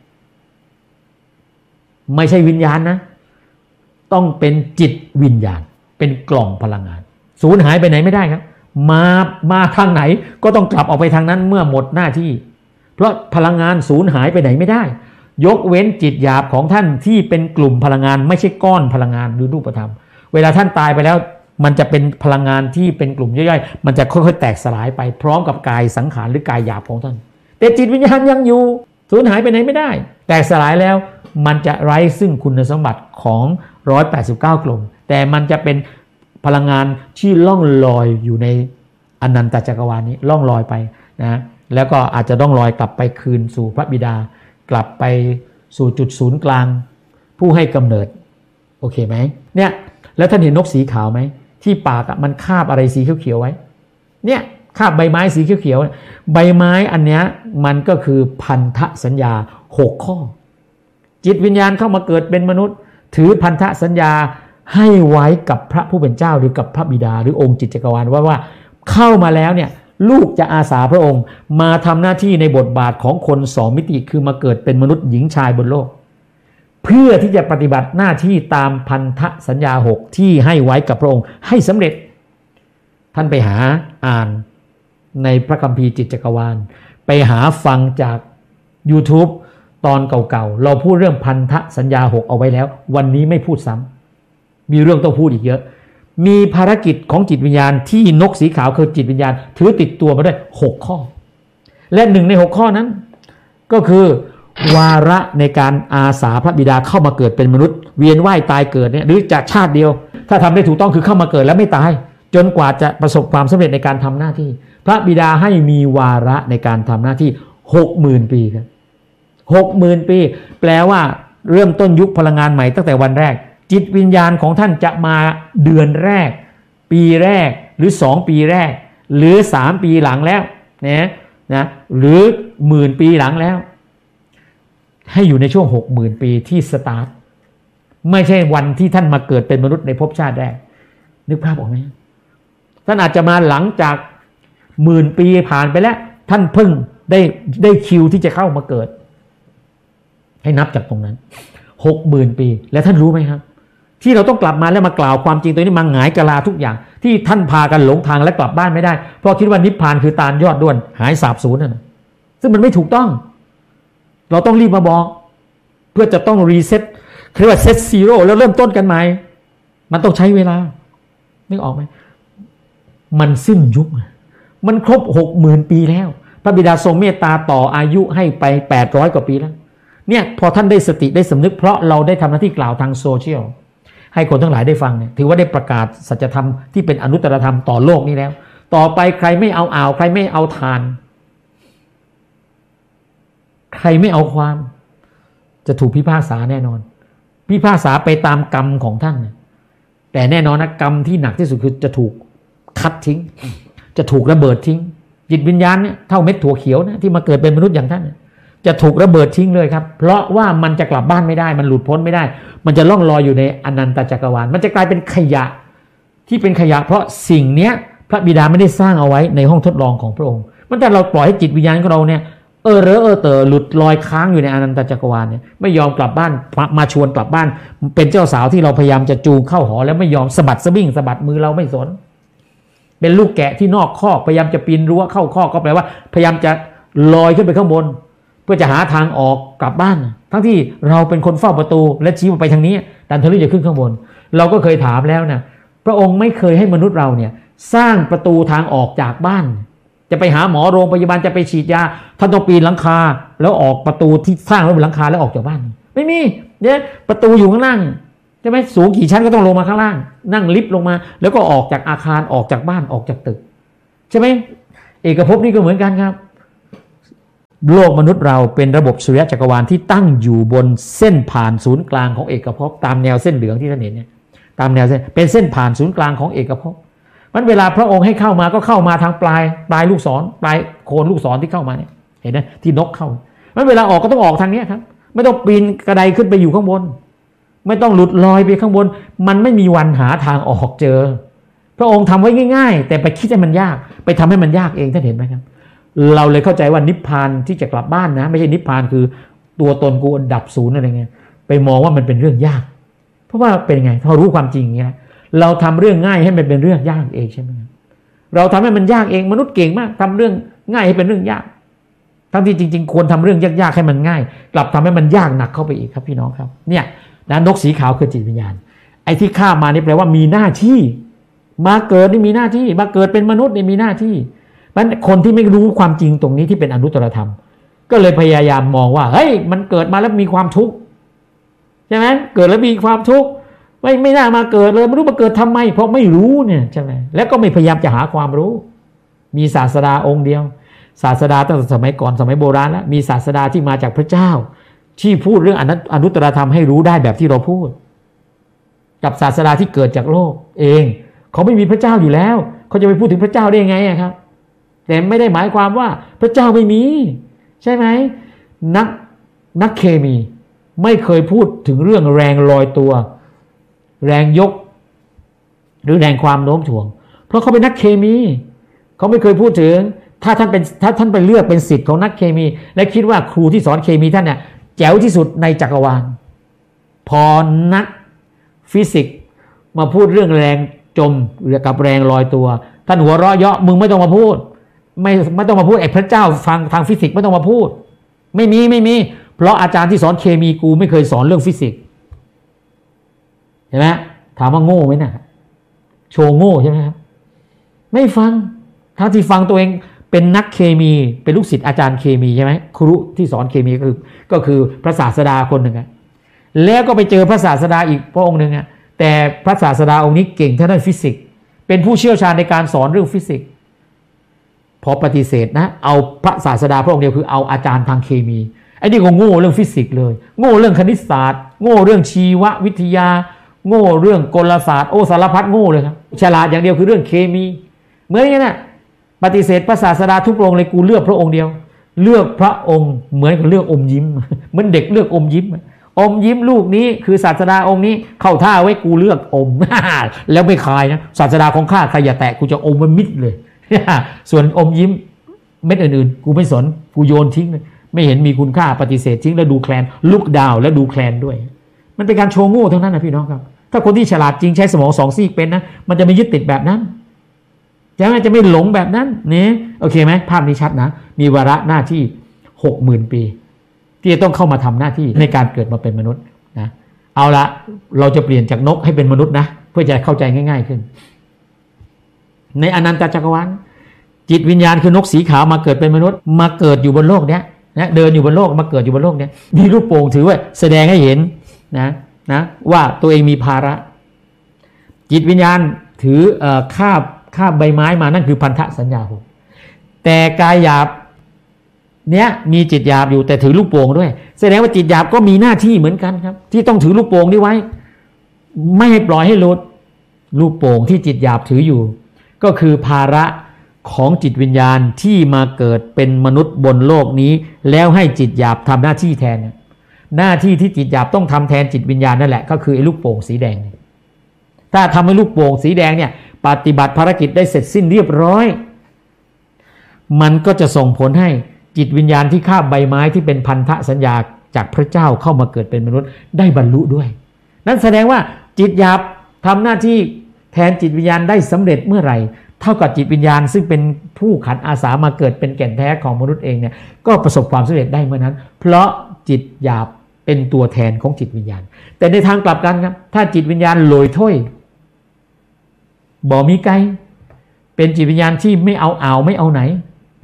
ไม่ใช่วิญญาณนะต้องเป็นจิตวิญญาณเป็นกล่องพลังงานสูญหายไปไหนไม่ได้ครับมาทางไหนก็ต้องกลับออกไปทางนั้นเมื่อหมดหน้าที่เพราะพลังงานสูญหายไปไหนไม่ได้ยกเว้นจิตหยาบของท่านที่เป็นกลุ่มพลังงานไม่ใช่ก้อนพลังงานหรือรูปธรรมเวลาท่านตายไปแล้วมันจะเป็นพลังงานที่เป็นกลุ่มย่อยๆมันจะค่อยๆแตกสลายไปพร้อมกับกายสังขารหรือกายหยาบของท่านแต่จิตวิญญาณยังอยู่สูญหายไปไหนไม่ได้แตกสลายแล้วมันจะไร้ซึ่งคุณสมบัติของ189กลุ่มแต่มันจะเป็นพลังงานที่ล่องลอยอยู่ในอนันตจักรวาลนี้ล่องลอยไปนะแล้วก็อาจจะต้องลอยกลับไปคืนสู่พระบิดากลับไปสู่จุดศูนย์กลางผู้ให้กำเนิดโอเคไหมเนี่ยแล้วท่านเห็นนกสีขาวไหมที่ปากมันคาบอะไรสีเขียวๆไว้เนี่ยคาบใบไม้สีเขียวๆใบไม้อันเนี้ยมันก็คือพันธสัญญา6ข้อจิตวิญญาณเข้ามาเกิดเป็นมนุษย์ถือพันธสัญญาให้ไว้กับพระผู้เป็นเจ้าหรือกับพระบิดาหรือองค์จิตจักรวาลว่าเข้ามาแล้วเนี่ยลูกจะอาสาพระองค์มาทำหน้าที่ในบทบาทของคน2มิติคือมาเกิดเป็นมนุษย์หญิงชายบนโลกเพื่อที่จะปฏิบัติหน้าที่ตามพันธสัญญา6ที่ให้ไว้กับพระองค์ให้สำเร็จท่านไปหาอ่านในพระคัมภีร์จิตจักรวาลไปหาฟังจาก YouTube ตอนเก่าๆเราพูดเรื่องพันธสัญญา6เอาไว้แล้ววันนี้ไม่พูดซ้ำมีเรื่องต้องพูดอีกเยอะมีภารกิจของจิตวิญญาณที่นกสีขาวคือจิตวิญญาณถือติดตัวมาด้วย6ข้อและ1ใน6ข้อนั้นก็คือวาระในการอาสาพระบิดาเข้ามาเกิดเป็นมนุษย์เวียนว่ายตายเกิดเนี่ยหรือจากชาติเดียวถ้าทำได้ถูกต้องคือเข้ามาเกิดแล้วไม่ตายจนกว่าจะประสบความสำเร็จในการทำหน้าที่พระบิดาให้มีวาระในการทำหน้าที่ 60,000 ปีครับ 60,000 ปีแปลว่าเริ่มต้นยุคพลังงานใหม่ตั้งแต่วันแรกจิตวิญญาณของท่านจะมาเดือนแรกปีแรกหรือ2ปีแรกหรือ3ปีหลังแล้วนะหรือ10,000 ปีหลังแล้วให้อยู่ในช่วง 60,000 ปีที่สตาร์ทไม่ใช่วันที่ท่านมาเกิดเป็นมนุษย์ในภพชาติแรกนึกภาพออกไหมท่านอาจจะมาหลังจาก10,000 ปีผ่านไปแล้วท่านเพิ่งได้คิวที่จะเข้ามาเกิดให้นับจากตรงนั้น 60,000 ปีแล้วท่านรู้ไหมครับที่เราต้องกลับมาแล้วมากล่าวความจริงตัวนี้มาหงายกะลาทุกอย่างที่ท่านพากันหลงทางและกลับบ้านไม่ได้เพราะคิดว่านิพพานคือตาลยอดด้วนหายสาบสูญนั่นซึ่งมันไม่ถูกต้องเราต้องรีบมาบอกเพื่อจะต้องรีเซ็ตเรียกว่าเซตซีโร่แล้วเริ่มต้นกันใหม่มันต้องใช้เวลานึกออกไหมมันสิ้นยุคมันครบ 60,000 ปีแล้วพระบิดาทรงเมตตาต่ออายุให้ไป800 กว่าปีแล้วเนี่ยพอท่านได้สติได้สำนึกเพราะเราได้ทำหน้าที่กล่าวทางโซเชียลให้คนทั้งหลายได้ฟังเนี่ยถือว่าได้ประกาศสัจธรรมที่เป็นอนุตตรธรรมต่อโลกนี้แล้วต่อไปใครไม่เอาอ่าวใครไม่เอาทานใครไม่เอาความจะถูกพิพากษาแน่นอนพิพากษาไปตามกรรมของท่านแต่แน่นอนนะกรรมที่หนักที่สุดคือจะถูกคัดทิ้งจะถูกระเบิดทิ้งจิตวิญญาณเนี่ยเท่าเม็ดถั่วเขียวนะที่มาเกิดเป็นมนุษย์อย่างท่านจะถูกระเบิดทิ้งเลยครับเพราะว่ามันจะกลับบ้านไม่ได้มันหลุดพ้นไม่ได้มันจะล่องลอยอยู่ในอนันตจักรวาลมันจะกลายเป็นขยะที่เป็นขยะเพราะสิ่งเนี้ยพระบิดาไม่ได้สร้างเอาไว้ในห้องทดลองของพระองค์มันแต่เราปล่อยให้จิตวิญญาณของเราเนี่ยเตอหลุดลอยค้างอยู่ในอนันตจักรวาลเนี่ยไม่ยอมกลับบ้านมาชวนกลับบ้านเป็นเจ้าสาวที่เราพยายามจะจูงเข้าหอแล้วไม่ยอมสะบัดสะบิ้งสะบัดมือเราไม่สนเป็นลูกแกะที่นอกคอกพยายามจะปีนรั้วเข้าคอกก็แปลว่าพยายามจะลอยขึ้นไปข้างบนเพื่อจะหาทางออกกลับบ้านทั้งที่เราเป็นคนเฝ้าประตูและชี้ไปทางนี้ดันทะลุจะขึ้นข้างบนเราก็เคยถามแล้วนะพระองค์ไม่เคยให้มนุษย์เราเนี่ยสร้างประตูทางออกจากบ้านจะไปหาหมอโรงพยาบาลจะไปฉีดยาท่านต้องปีนหลังคาแล้วออกประตูที่สร้างไว้บนหลังคาแล้วออกจากบ้านไม่มีเนี่ยประตูอยู่ข้างล่างใช่ไหมสูงกี่ชั้นก็ต้องลงมาข้างล่างนั่งลิฟต์ลงมาแล้วก็ออกจากอาคารออกจากบ้านออกจากตึกใช่ไหมเอกภพนี่ก็เหมือนกันครับโลกมนุษย์เราเป็นระบบสุริยะจักรวาลที่ตั้งอยู่บนเส้นผ่านศูนย์กลางของเอกภพตามแนวเส้นเหลืองที่ท่านเห็นเนี่ยตามแนวเส้นเป็นเส้นผ่านศูนย์กลางของเอกภพมันเวลาพระองค์ให้เข้ามาก็เข้ามาทางปลายลูกศรปลายโคนลูกศรที่เข้ามาเนี่ยเห็นไหมที่นกเข้ามันเวลาออกก็ต้องออกทางนี้ครับไม่ต้องปีนกระไดขึ้นไปอยู่ข้างบนไม่ต้องหลุดลอยไปข้างบนมันไม่มีวันหาทางออกเจอพระองค์ทำไว้ง่ายๆแต่ไปคิดให้มันยากไปทำให้มันยากเองท่านเห็นไหมครับเราเลยเข้าใจว่านิพพานที่จะกลับบ้านนะไม่ใช่นิพพานคือตัวตนกูดับศูนย์อะไรเงี้ยไปมองว่ามันเป็นเรื่องยากเพราะว่าเป็นไงถ้ารู้ความจริงอย่างเงี้ยเราทำเรื่องง่ายให้มันเป็นเรื่องยากเองใช่ไหมเราทำให้มันยากเองมนุษย์เก่งมากทำเรื่องง่ายให้เป็นเรื่องยากทั้งที่จริงๆควรทำเรื่องยากๆให้มันง่ายกลับทำให้มันยากหนักเข้าไปอีกครับพี่น้องครับเนี่ยนะนกสีขาวคือจิตวิญญาณไอ้ที่ข้ามมานี่แปลว่ามีหน้าที่มาเกิดนี่มีหน้าที่มาเกิดเป็นมนุษย์นี่มีหน้าที่มันคนที่ไม่รู้ความจริงตรงนี้ที่เป็นอนุตตรธรรมก็เลยพยายามมองว่าเฮ้ยมันเกิดมาแล้วมีความทุกข์ใช่ไหมเกิดแล้วมีความทุกข์ไม่น่ามาเกิดเลยไม่รู้มาเกิดทำไมเพราะไม่รู้เนี่ยใช่ไหมแล้วก็ไม่พยายามจะหาความรู้มีศาสดาองค์เดียวศาสดาตั้งแต่สมัยก่อนสมัยโบราณแล้วมีศาสดาที่มาจากพระเจ้าที่พูดเรื่องอนุตตรธรรมให้รู้ได้แบบที่เราพูดกับศาสดาที่เกิดจากโลกเองเขาไม่มีพระเจ้าอยู่แล้วเขาจะไปพูดถึงพระเจ้าได้ยังไงครับแต่ไม่ได้หมายความว่าพระเจ้าไม่มีใช่ไหมนักเคมีไม่เคยพูดถึงเรื่องแรงลอยตัวแรงยกหรือแรงความโน้มถ่วงเพราะเขาเป็นนักเคมีเขาไม่เคยพูดถึงถ้าท่านไปเลือกเป็นศิษย์ของนักเคมีและคิดว่าครูที่สอนเคมีท่านเนี่ยแจ๋วที่สุดในจักรวาลพอนักฟิสิกส์มาพูดเรื่องแรงจมหรือกับแรงลอยตัวท่านหัวเราะเยาะมึงไม่ต้องมาพูดไม่ต้องมาพูดไอ้พระเจ้าฟังทางฟิสิกส์ไม่ต้องมาพูดไม่มีเพราะอาจารย์ที่สอนเคมีกูไม่เคยสอนเรื่องฟิสิกส์เห็นไหมถามว่าโง่ไหมนะโชว์โง่ใช่ไหมครับไม่ฟังถ้าที่ฟังตัวเองเป็นนักเคมีเป็นลูกศิษย์อาจารย์เคมีใช่ไหมครูที่สอนเคมีก็คือพระศาสดาคนหนึ่งแล้วก็ไปเจอพระศาสดาอีกพระองค์หนึ่งแต่พระศาสดาองค์นี้เก่งทางด้านฟิสิกส์เป็นผู้เชี่ยวชาญในการสอนเรื่องฟิสิกส์พอปฏิเสธนะเอาพระศาสดาพระองค์เดียวคือเอาอาจารย์ทางเคมีไอ้นี่ก็โง่เรื่องฟิสิกส์เลยโง่เรื่องคณิตศาสตร์โง่เรื่องชีววิทยาโง่เรื่องกลศาสตร์โอ้สารพัดโง่เลยครับฉลาดอย่างเดียวคือเรื่องเคมีเหมือนกันนะปฏิเสธพระศาสดาทุกพระองค์เลยกูเลือกพระองค์เดียวเลือกพระองค์เหมือนกับเลือกอมยิ้มเหมือนเด็กเลือกอมยิ้มลูกนี้คือศาสดาองค์นี้เข้าท่าไว้กูเลือกอม แล้วไม่คายนะศาสดาของข้าใครอย่าแตะกูจะอมมันมิดเลย ส่วนอมยิ้มเม็ดอื่นๆกูไม่สนกูโยนทิ้งเลยไม่เห็นมีคุณค่าปฏิเสธทิ้งแล้วดูแคลนลุกดาวแล้วดูแคลนด้วยมันเป็นการโชว์โง่ทั้งนั้นนะพี่น้องครับถ้าคนที่ฉลาดจริงใช้สมองสองซีกเป็นนะมันจะไม่ยึดติดแบบนั้นจะไม่หลงแบบนั้นนี่โอเคไหมภาพนี้ชัดนะมีวาระหน้าที่ 60,000 ปีที่จะต้องเข้ามาทำหน้าที่ในการเกิดมาเป็นมนุษย์นะเอาละเราจะเปลี่ยนจากนกให้เป็นมนุษย์นะเพื่อจะเข้าใจง่ายๆขึ้นในอนันตจักรวาลจิตวิญญาณคือนกสีขาวมาเกิดเป็นมนุษย์มาเกิดอยู่บนโลกเนี้ยนะเดินอยู่บนโลกมาเกิดอยู่บนโลกเนี้ยมีลูกโป่งถือว่าแสดงให้เห็นนะว่าตัวเองมีภาระจิตวิญญาณถือคาบใบไม้มานั่นคือพันธสัญญาแต่กายหยาบเนี้ยมีจิตหยาบอยู่แต่ถือลูกโป่งด้วยแสดงว่าจิตหยาบก็มีหน้าที่เหมือนกันครับที่ต้องถือลูกโป่งนี้ไว้ไม่ให้ปล่อยให้หลุดลูกโป่งที่จิตหยาบถืออยู่ก็คือภาระของจิตวิญญาณที่มาเกิดเป็นมนุษย์บนโลกนี้แล้วให้จิตหยาบทำหน้าที่แทนหน้าที่ที่จิตหยาบต้องทำแทนจิตวิญญาณนั่นแหละก็คือไอ้ลูกโป่งสีแดงถ้าทำให้ลูกโป่งสีแดงเนี่ยปฏิบัติภารกิจได้เสร็จสิ้นเรียบร้อยมันก็จะส่งผลให้จิตวิญญาณที่คาบใบไม้ที่เป็นพันธสัญญาจากพระเจ้าเข้ามาเกิดเป็นมนุษย์ได้บรรลุด้วยนั่นแสดงว่าจิตหยาบทำหน้าที่แทนจิตวิญญาณได้สำเร็จเมื่อไหร่เท่ากับจิตวิญญาณซึ่งเป็นผู้ขันอาสามาเกิดเป็นแก่นแท้ของมนุษย์เองเนี่ยก็ประสบความสำเร็จได้เมื่อนั้นเพราะจิตหยาบเป็นตัวแทนของจิตวิญญาณแต่ในทางกลับกันครับถ้าจิตวิญญาณลอยถ้วยบ่มีไกลเป็นจิตวิญญาณที่ไม่เอาไม่เอาไหน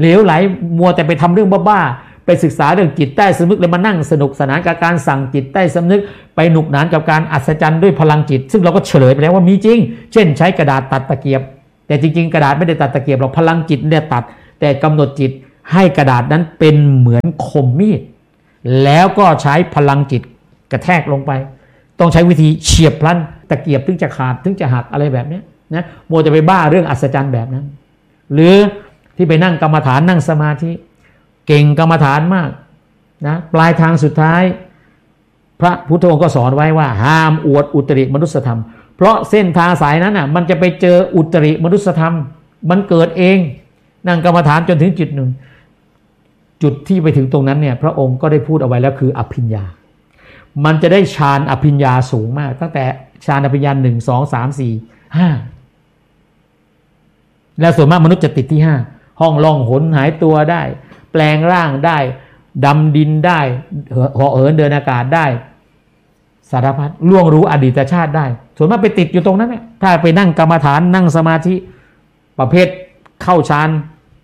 เหลวไหลมัวแต่ไปทำเรื่องบ้าๆไปศึกษาเรื่องจิตใต้สำนึกเลยมานั่งสนุกสนานกับการสั่งจิตใต้สำนึกไปหนุกหนานกับการอัศจรรย์ด้วยพลังจิตซึ่งเราก็เฉลยไปแล้วว่ามีจริงเช่นใช้กระดาษตัดตะเกียบแต่จริงๆกระดาษไม่ได้ตัดตะเกียบหรอกพลังจิตเนี่ยตัดแต่กำหนดจิตให้กระดาษนั้นเป็นเหมือนคมมีดแล้วก็ใช้พลังจิตกระแทกลงไปต้องใช้วิธีเฉียบพลันตะเกียบถึงจะขาดถึงจะหักอะไรแบบนี้นะโมจะไปบ้าเรื่องอัศจรรย์แบบนั้นหรือที่ไปนั่งกรรมฐานนั่งสมาธิเก่งกรรมฐานมากนะปลายทางสุดท้ายพระพุทธองค์ก็สอนไว้ว่าห้ามอวดอุตริมนุสธรรมเพราะเส้นทางสายนั้นน่ะมันจะไปเจออุตริมนุสธรรมมันเกิดเองนั่งกรรมฐานจนถึงจุดหนึ่งจุดที่ไปถึงตรงนั้นเนี่ยพระองค์ก็ได้พูดเอาไว้แล้วคืออภิญญามันจะได้ฌานอภิญญาสูงมากตั้งแต่ฌานอภิญญา1 2 3 4 5แล้วส่วนมากมนุษย์จะติดที่5ห้องล่องหนหายตัวได้แปลงร่างได้ดำดินได้เหาะเหินเดินอากาศได้สารพัดล่วงรู้อดีตชาติได้ส่วนมากไปติดอยู่ตรงนั้นเนี่ยถ้าไปนั่งกรรมฐานนั่งสมาธิประเภทเข้าฌาน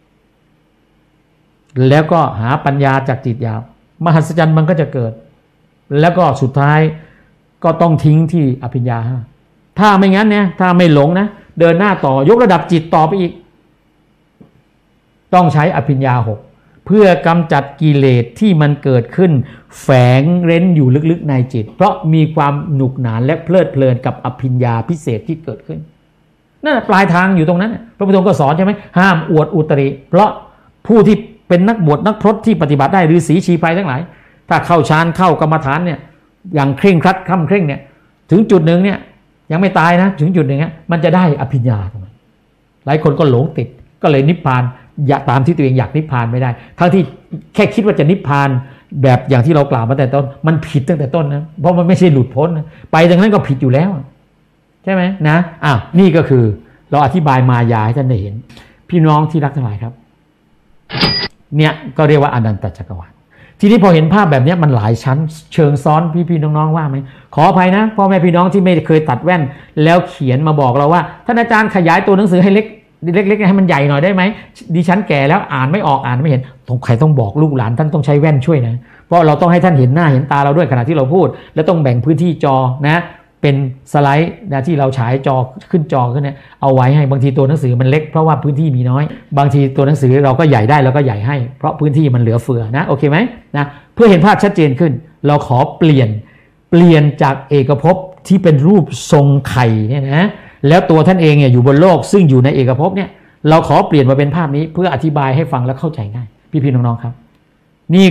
แล้วก็หาปัญญาจากจิตหยาบมหัศจรรย์มันก็จะเกิดแล้วก็สุดท้ายก็ต้องทิ้งที่อภิญญา5ถ้าไม่งั้นเนี่ยถ้าไม่หลงนะเดินหน้าต่อยกระดับจิตต่อไปอีกต้องใช้อภิญญา6เพื่อกำจัดกิเลสที่มันเกิดขึ้นแฝงเร้นอยู่ลึกๆในจิตเพราะมีความหนุกหนานและเพลิดเพลินกับอภิญญาพิเศษที่เกิดขึ้นนั่นปลายทางอยู่ตรงนั้นพระพุทธองค์ก็สอนใช่ไหมห้ามอวดอุตริเพราะผู้ที่เป็นนักบวชนักพรตที่ปฏิบัติได้ฤาษีชีไพรทั้งหลายถ้าเข้าฌานเข้ากรรมฐานเนี่ยอย่างเคร่งครัดคร่ำเคร่งเนี่ยถึงจุดหนึ่งเนี่ยยังไม่ตายนะถึงจุดหนึ่งมันจะได้อภิญญาตรงนั้นหลายคนก็หลงติดก็เลยนิพพานอย่าตามที่ตัวเองอยากนิพพานไม่ได้ทั้งที่แค่คิดว่าจะนิพพานแบบอย่างที่เรากล่าวมาแต่ต้นมันผิดตั้งแต่ต้นนะเพราะมันไม่ใช่หลุดพ้นนะไปดังนั้นก็ผิดอยู่แล้วใช่ไหมนะนี่ก็คือเราอธิบายมายาให้ท่านได้เห็นพี่น้องที่รักทั้งหลายครับเนี่ยก็เรียกว่าอนันตจักรวาลทีนี้พอเห็นภาพแบบนี้มันหลายชั้นเชิงซ้อนพี่น้องๆว่าไหมขออภัยนะพ่อแม่พี่น้องที่ไม่เคยตัดแว่นแล้วเขียนมาบอกเราว่าท่านอาจารย์ขยายตัวหนังสือให้เล็กให้มันใหญ่หน่อยได้ไหมดิฉันแก่แล้วอ่านไม่ออกอ่านไม่เห็นใครต้องบอกลูกหลานท่านต้องใช้แว่นช่วยนะเพราะเราต้องให้ท่านเห็นหน้าเห็นตาเราด้วยขณะที่เราพูดแล้วต้องแบ่งพื้นที่จอนะเป็นสไลด์นะที่เราฉายจอขึ้นจอขึ้นเนี่ยเอาไว้ให้บางทีตัวหนังสือมันเล็กเพราะว่าพื้นที่มีน้อยบางทีตัวหนังสือเราก็ใหญ่ได้เราก็ใหญ่ให้เพราะพื้นที่มันเหลือเฟือนะโอเคไหมนะเพื่อเห็นภาพชัดเจนขึ้นเราขอเปลี่ยนจากเอกภพที่เป็นรูปทรงไข่เนี่ยนะแล้วตัวท่านเองเนี่ยอยู่บนโลกซึ่งอยู่ในเอกภพเนี่ยเราขอเปลี่ยนมาเป็นภาพนี้เพื่ออธิบายให้ฟังและเข้าใจง่ายพี่ๆน้องๆครับนี่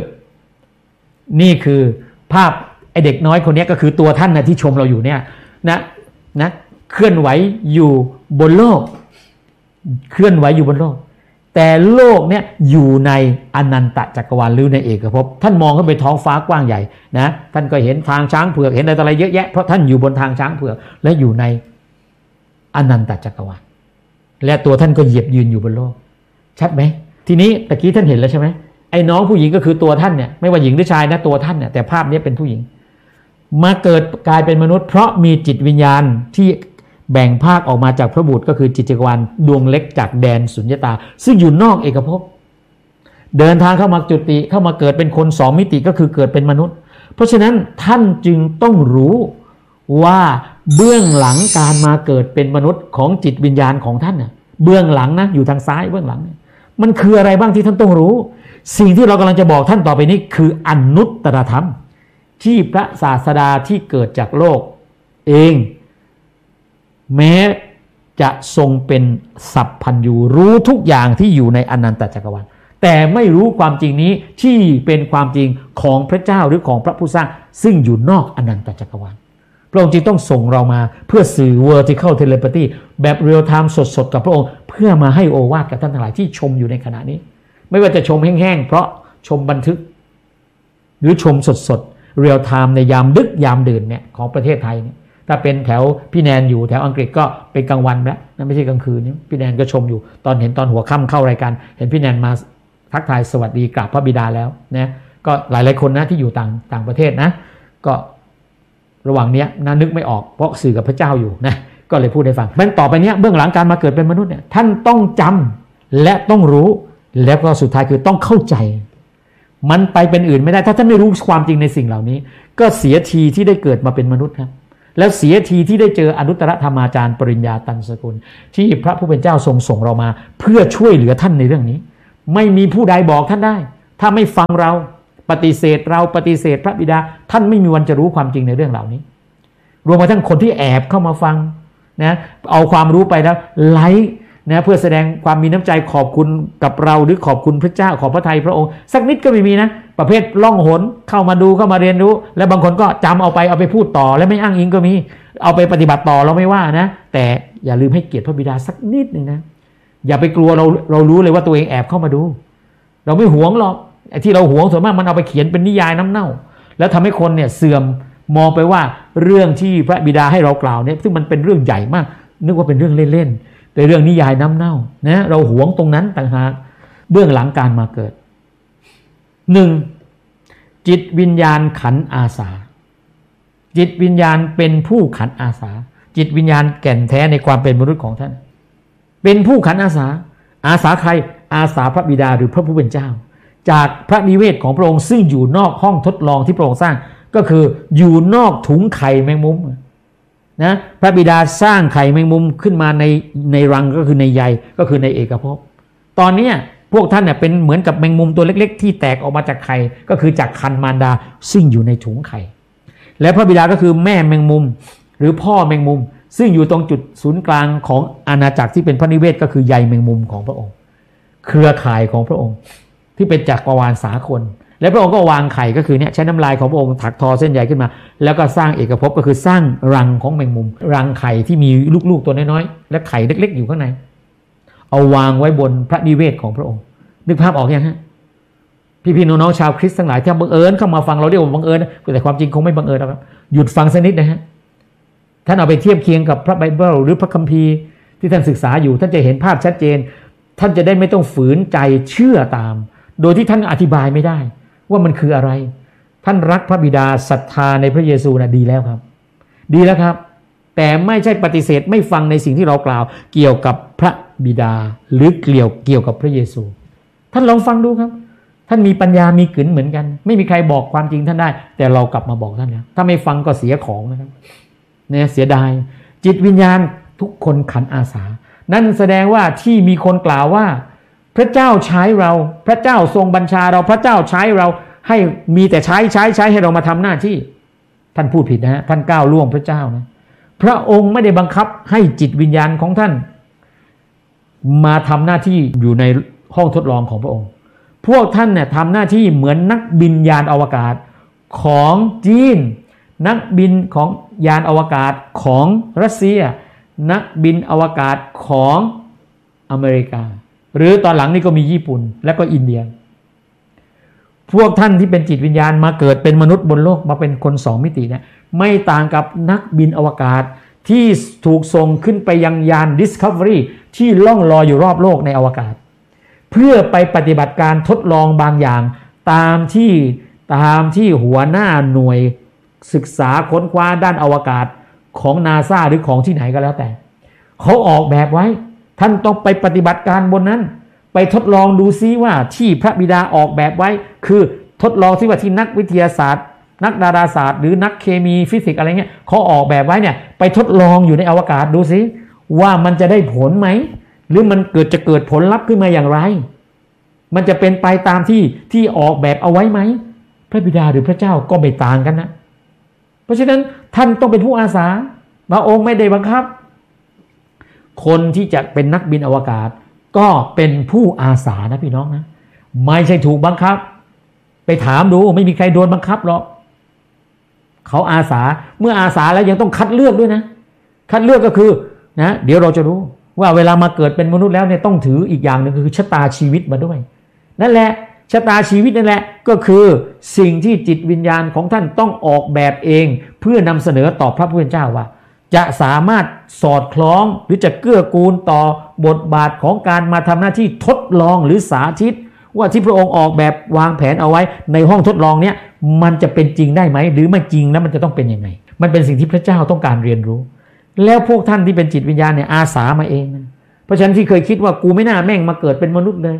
คือภาพไอเด็กน้อยคนนี้ก็คือตัวท่านนะที่ชมเราอยู่เนี่ยนะเคลื่อนไหวอยู่บนโลกเคลื่อนไหวอยู่บนโลกแต่โลกเนี่ยอยู่ในอนันตจักรวาลหรือในเอกภพท่านมองขึ้นไปท้องฟ้ากว้างใหญ่นะท่านก็เห็นทางช้างเผือกเห็นอะไรเยอะแยะเพราะท่านอยู่บนทางช้างเผือกและอยู่ในอนันตจักรวาลและตัวท่านก็เหยียบยืนอยู่บนโลกชัดไหมทีนี้ตะกี้ท่านเห็นแล้วใช่ไหมไอ้น้องผู้หญิงก็คือตัวท่านเนี่ยไม่ว่าหญิงหรือชายนะตัวท่านเนี่ยแต่ภาพนี้เป็นผู้หญิงมาเกิดกลายเป็นมนุษย์เพราะมีจิตวิญญาณที่แบ่งภาคออกมาจากพระบุตรก็คือจิตจักรวาลดวงเล็กจากแดนสุญญตาซึ่งอยู่นอกเอกภพเดินทางเข้ามาจุติเข้ามาเกิดเป็นคน2มิติก็คือเกิดเป็นมนุษย์เพราะฉะนั้นท่านจึงต้องรู้ว่าเบื้องหลังการมาเกิดเป็นมนุษย์ของจิตวิญญาณของท่านน่ะเบื้องหลังนะอยู่ทางซ้ายเบื้องหลังมันคืออะไรบ้างที่ท่านต้องรู้สิ่งที่เรากำลังจะบอกท่านต่อไปนี้คืออนุตตรธรรมที่พระศาสดาที่เกิดจากโลกเองแม้จะทรงเป็นสัพพัญญูรู้ทุกอย่างที่อยู่ในอนันตจักรวาลแต่ไม่รู้ความจริงนี้ที่เป็นความจริงของพระเจ้าหรือของพระผู้สร้างซึ่งอยู่นอกอนันตจักรวาลพระองค์จึงต้องส่งเรามาเพื่อสื่อ vertical telepathy แบบ real time สดๆกับพระองค์เพื่อมาให้โอวาทกับท่านทั้งหลายที่ชมอยู่ในขณะนี้ไม่ว่าจะชมแห้งๆเพราะชมบันทึกหรือชมสดๆ real time ในยามดึกยามดื่นเนี่ยของประเทศไทยเนี่ยถ้าเป็นแถวพี่แนนอยู่แถวอังกฤษก็เป็นกลางวันแล้วนั่นไม่ใช่กลางคืนนี่พี่แนนก็ชมอยู่ตอนหัวค่ำเข้ารายการเห็นพี่แนนมาทักทายสวัสดีกราบพระบิดาแล้วนะก็หลายๆคนนะที่อยู่ต่างประเทศนะก็ระหว่างนี้นะนึกไม่ออกเพราะสื่อกับพระเจ้าอยู่นะก็เลยพูดให้ฟังมันต่อไปเนี้ยเบื้องหลังการมาเกิดเป็นมนุษย์เนี่ยท่านต้องจำและต้องรู้แล้วก็สุดท้ายคือต้องเข้าใจมันไปเป็นอื่นไม่ได้ถ้าท่านไม่รู้ความจริงในสิ่งเหล่านี้ก็เสียทีที่ได้เกิดมาเป็นมนุษย์ครับแล้วเสียทีที่ได้เจออนุตตรธรรมาจารย์ปริญญาตันสกุลที่พระผู้เป็นเจ้าทรงส่งเรามาเพื่อช่วยเหลือท่านในเรื่องนี้ไม่มีผู้ใดบอกท่านได้ถ้าไม่ฟังเราปฏิเสธเราปฏิเสธพระบิดาท่านไม่มีวันจะรู้ความจริงในเรื่องเหล่านี้รวมไปทั้งคนที่แอบเข้ามาฟังนะเอาความรู้ไปแล้วไลค์นะเพื่อแสดงความมีน้ำใจขอบคุณกับเราหรือขอบคุณพระเจ้าขอบพระทัยพระองค์สักนิดก็ไม่มีนะประเภทล่องหนเข้ามาดูเข้ามาเรียนรู้และบางคนก็จำเอาไปพูดต่อและไม่อ้างอิงก็มีเอาไปปฏิบัติต่อเราไม่ว่านะแต่อย่าลืมให้เกียรติพระบิดาสักนิดนึงนะอย่าไปกลัวเรารู้เลยว่าตัวเองแอบเข้ามาดูเราไม่หวงหรอกไอ้ที่เราหวงส่วนมากมันเอาไปเขียนเป็นนิยายน้ำเน่าแล้วทำให้คนเนี่ยเสื่อมมองไปว่าเรื่องที่พระบิดาให้เรากล่าวเนี่ยซึ่งมันเป็นเรื่องใหญ่มากนึกว่าเป็นเรื่องเล่นๆเป็นเรื่องนิยายน้ำเน่านะเราหวงตรงนั้นต่างหากเบื้องหลังการมาเกิด 1. จิตวิญญาณขันอาสาจิตวิญญาณเป็นผู้ขันอาสาจิตวิญญาณแก่นแท้ในความเป็นมนุษย์ของท่านเป็นผู้ขันอาสาอาสาใครอาสาพระบิดาหรือพระผู้เป็นเจ้าจากพระนิเวศของพระองค์ซึ่งอยู่นอกห้องทดลองที่พระองค์สร้างก็คืออยู่นอกถุงไข่แมงมุมนะพระบิดาสร้างไข่แมงมุมขึ้นมาในรังก็คือในใยก็คือในเอกภพตอนนี้พวกท่านเนี่ยเป็นเหมือนกับแมงมุมตัวเล็กๆที่แตกออกมาจากไข่ก็คือจากครรภ์มารดาซึ่งอยู่ในถุงไข่และพระบิดาก็คือแม่แมงมุมหรือพ่อแมงมุมซึ่งอยู่ตรงจุดศูนย์กลางของอาณาจักรที่เป็นพระนิเวศก็คือใยแมงมุมของพระองค์เครือข่ายของพระองค์ที่เป็นจักรวาลสากลและพระองค์ก็วางไข่ก็คือเนี่ยใช้น้ำลายของพระองค์ถักทอเส้นใยขึ้นมาแล้วก็สร้างเอกภพก็คือสร้างรังของแมงมุมรังไข่ที่มีลูกๆตัวน้อยๆและไข่เล็กๆอยู่ข้างในเอาวางไว้บนพระนิเวศของพระองค์นึกภาพออกยังฮะพี่ๆน้องๆชาวคริสต์ทั้งหลายที่บังเอิญเข้ามาฟังเราเรียกว่าบังเอิญแต่ความจริงคงไม่บังเอิญหรอกครับหยุดฟังสักนิดนะฮะท่านเอาไปเทียบเคียงกับพระไบเบิลหรือพระคัมภีร์ที่ท่านศึกษาอยู่ท่านจะเห็นภาพชัดเจนท่านจะได้ไม่ต้องฝืนใจเชื่อตามโดยที่ท่านอธิบายไม่ได้ว่ามันคืออะไรท่านรักพระบิดาศรัทธาในพระเยซูนะดีแล้วครับดีแล้วครับแต่ไม่ใช่ปฏิเสธไม่ฟังในสิ่งที่เรากล่าวเกี่ยวกับพระบิดาหรือเกี่ยวกับพระเยซูท่านลองฟังดูครับท่านมีปัญญามีกึ๋นเหมือนกันไม่มีใครบอกความจริงท่านได้แต่เรากลับมาบอกท่านแล้วถ้าไม่ฟังก็เสียของนะครับเนี่ยเสียดายจิตวิญญาณทุกคนขันอาสานั่นแสดงว่าที่มีคนกล่าวว่าพระเจ้าใช้เราพระเจ้าทรงบัญชาเราพระเจ้าใช้เราให้มีแต่ใช้ให้เรามาทำหน้าที่ท่านพูดผิดนะฮะท่านก้าวล่วงพระเจ้านะพระองค์ไม่ได้บังคับให้จิตวิญญาณของท่านมาทำหน้าที่อยู่ในห้องทดลองของพระองค์พวกท่านเนี่ยทำหน้าที่เหมือนนักบินยานอวกาศของจีนนักบินของยานอวกาศของรัสเซียนักบินอวกาศของอเมริกาหรือตอนหลังนี่ก็มีญี่ปุ่นและก็อินเดียพวกท่านที่เป็นจิตวิญญาณมาเกิดเป็นมนุษย์บนโลกมาเป็นคนสองมิติเนี่ยไม่ต่างกับนักบินอวกาศที่ถูกส่งขึ้นไปยังยาน Discovery ที่ล่องลอยอยู่รอบโลกในอวกาศเพื่อไปปฏิบัติการทดลองบางอย่างตามที่หัวหน้าหน่วยศึกษาค้นคว้าด้านอวกาศของ NASA หรือของที่ไหนก็แล้วแต่เขาออกแบบไว้ท่านต้องไปปฏิบัติการบนนั้นไปทดลองดูซิว่าที่พระบิดาออกแบบไว้คือทดลองซิว่าที่นักวิทยาศาสตร์นักดาราศาสตร์หรือนักเคมีฟิสิกส์อะไรเงี้ยเขาออกแบบไว้เนี่ยไปทดลองอยู่ในอวกาศดูซิว่ามันจะได้ผลไหมหรือมันจะเกิดผลลัพธ์ขึ้นมาอย่างไรมันจะเป็นไปตามที่ออกแบบเอาไว้ไหมพระบิดาหรือพระเจ้าก็ไม่ต่างกันนะเพราะฉะนั้นท่านต้องเป็นผู้อาสาพระองค์ไม่ได้บังคับคนที่จะเป็นนักบินอวกาศก็เป็นผู้อาสานะพี่น้องนะไม่ใช่ถูกบังคับไปถามดูไม่มีใครโดนบังคับหรอกเขาอาสาเมื่ออาสาแล้วยังต้องคัดเลือกด้วยนะคัดเลือกก็คือนะเดี๋ยวเราจะรู้ว่าเวลามาเกิดเป็นมนุษย์แล้วเนี่ยต้องถืออีกอย่างหนึ่งคือชะตาชีวิตมาด้วยนั่นแหละชะตาชีวิตนั่นแหละก็คือสิ่งที่จิตวิญญาณของท่านต้องออกแบบเองเพื่อนำเสนอต่อพระผู้เป็นเจ้าว่าจะสามารถสอดคล้องหรือจะเกื้อกูลต่อบทบาทของการมาทำหน้าที่ทดลองหรือสาธิตว่าที่พระองค์ออกแบบวางแผนเอาไว้ในห้องทดลองเนี้ยมันจะเป็นจริงได้ไหมหรือไม่จริงแล้วมันจะต้องเป็นยังไงมันเป็นสิ่งที่พระเจ้าต้องการเรียนรู้แล้วพวกท่านที่เป็นจิตวิญญาณเนี่ยอาสามาเองนะเพราะฉะนั้นที่เคยคิดว่ากูไม่น่าแม่งมาเกิดเป็นมนุษย์เลย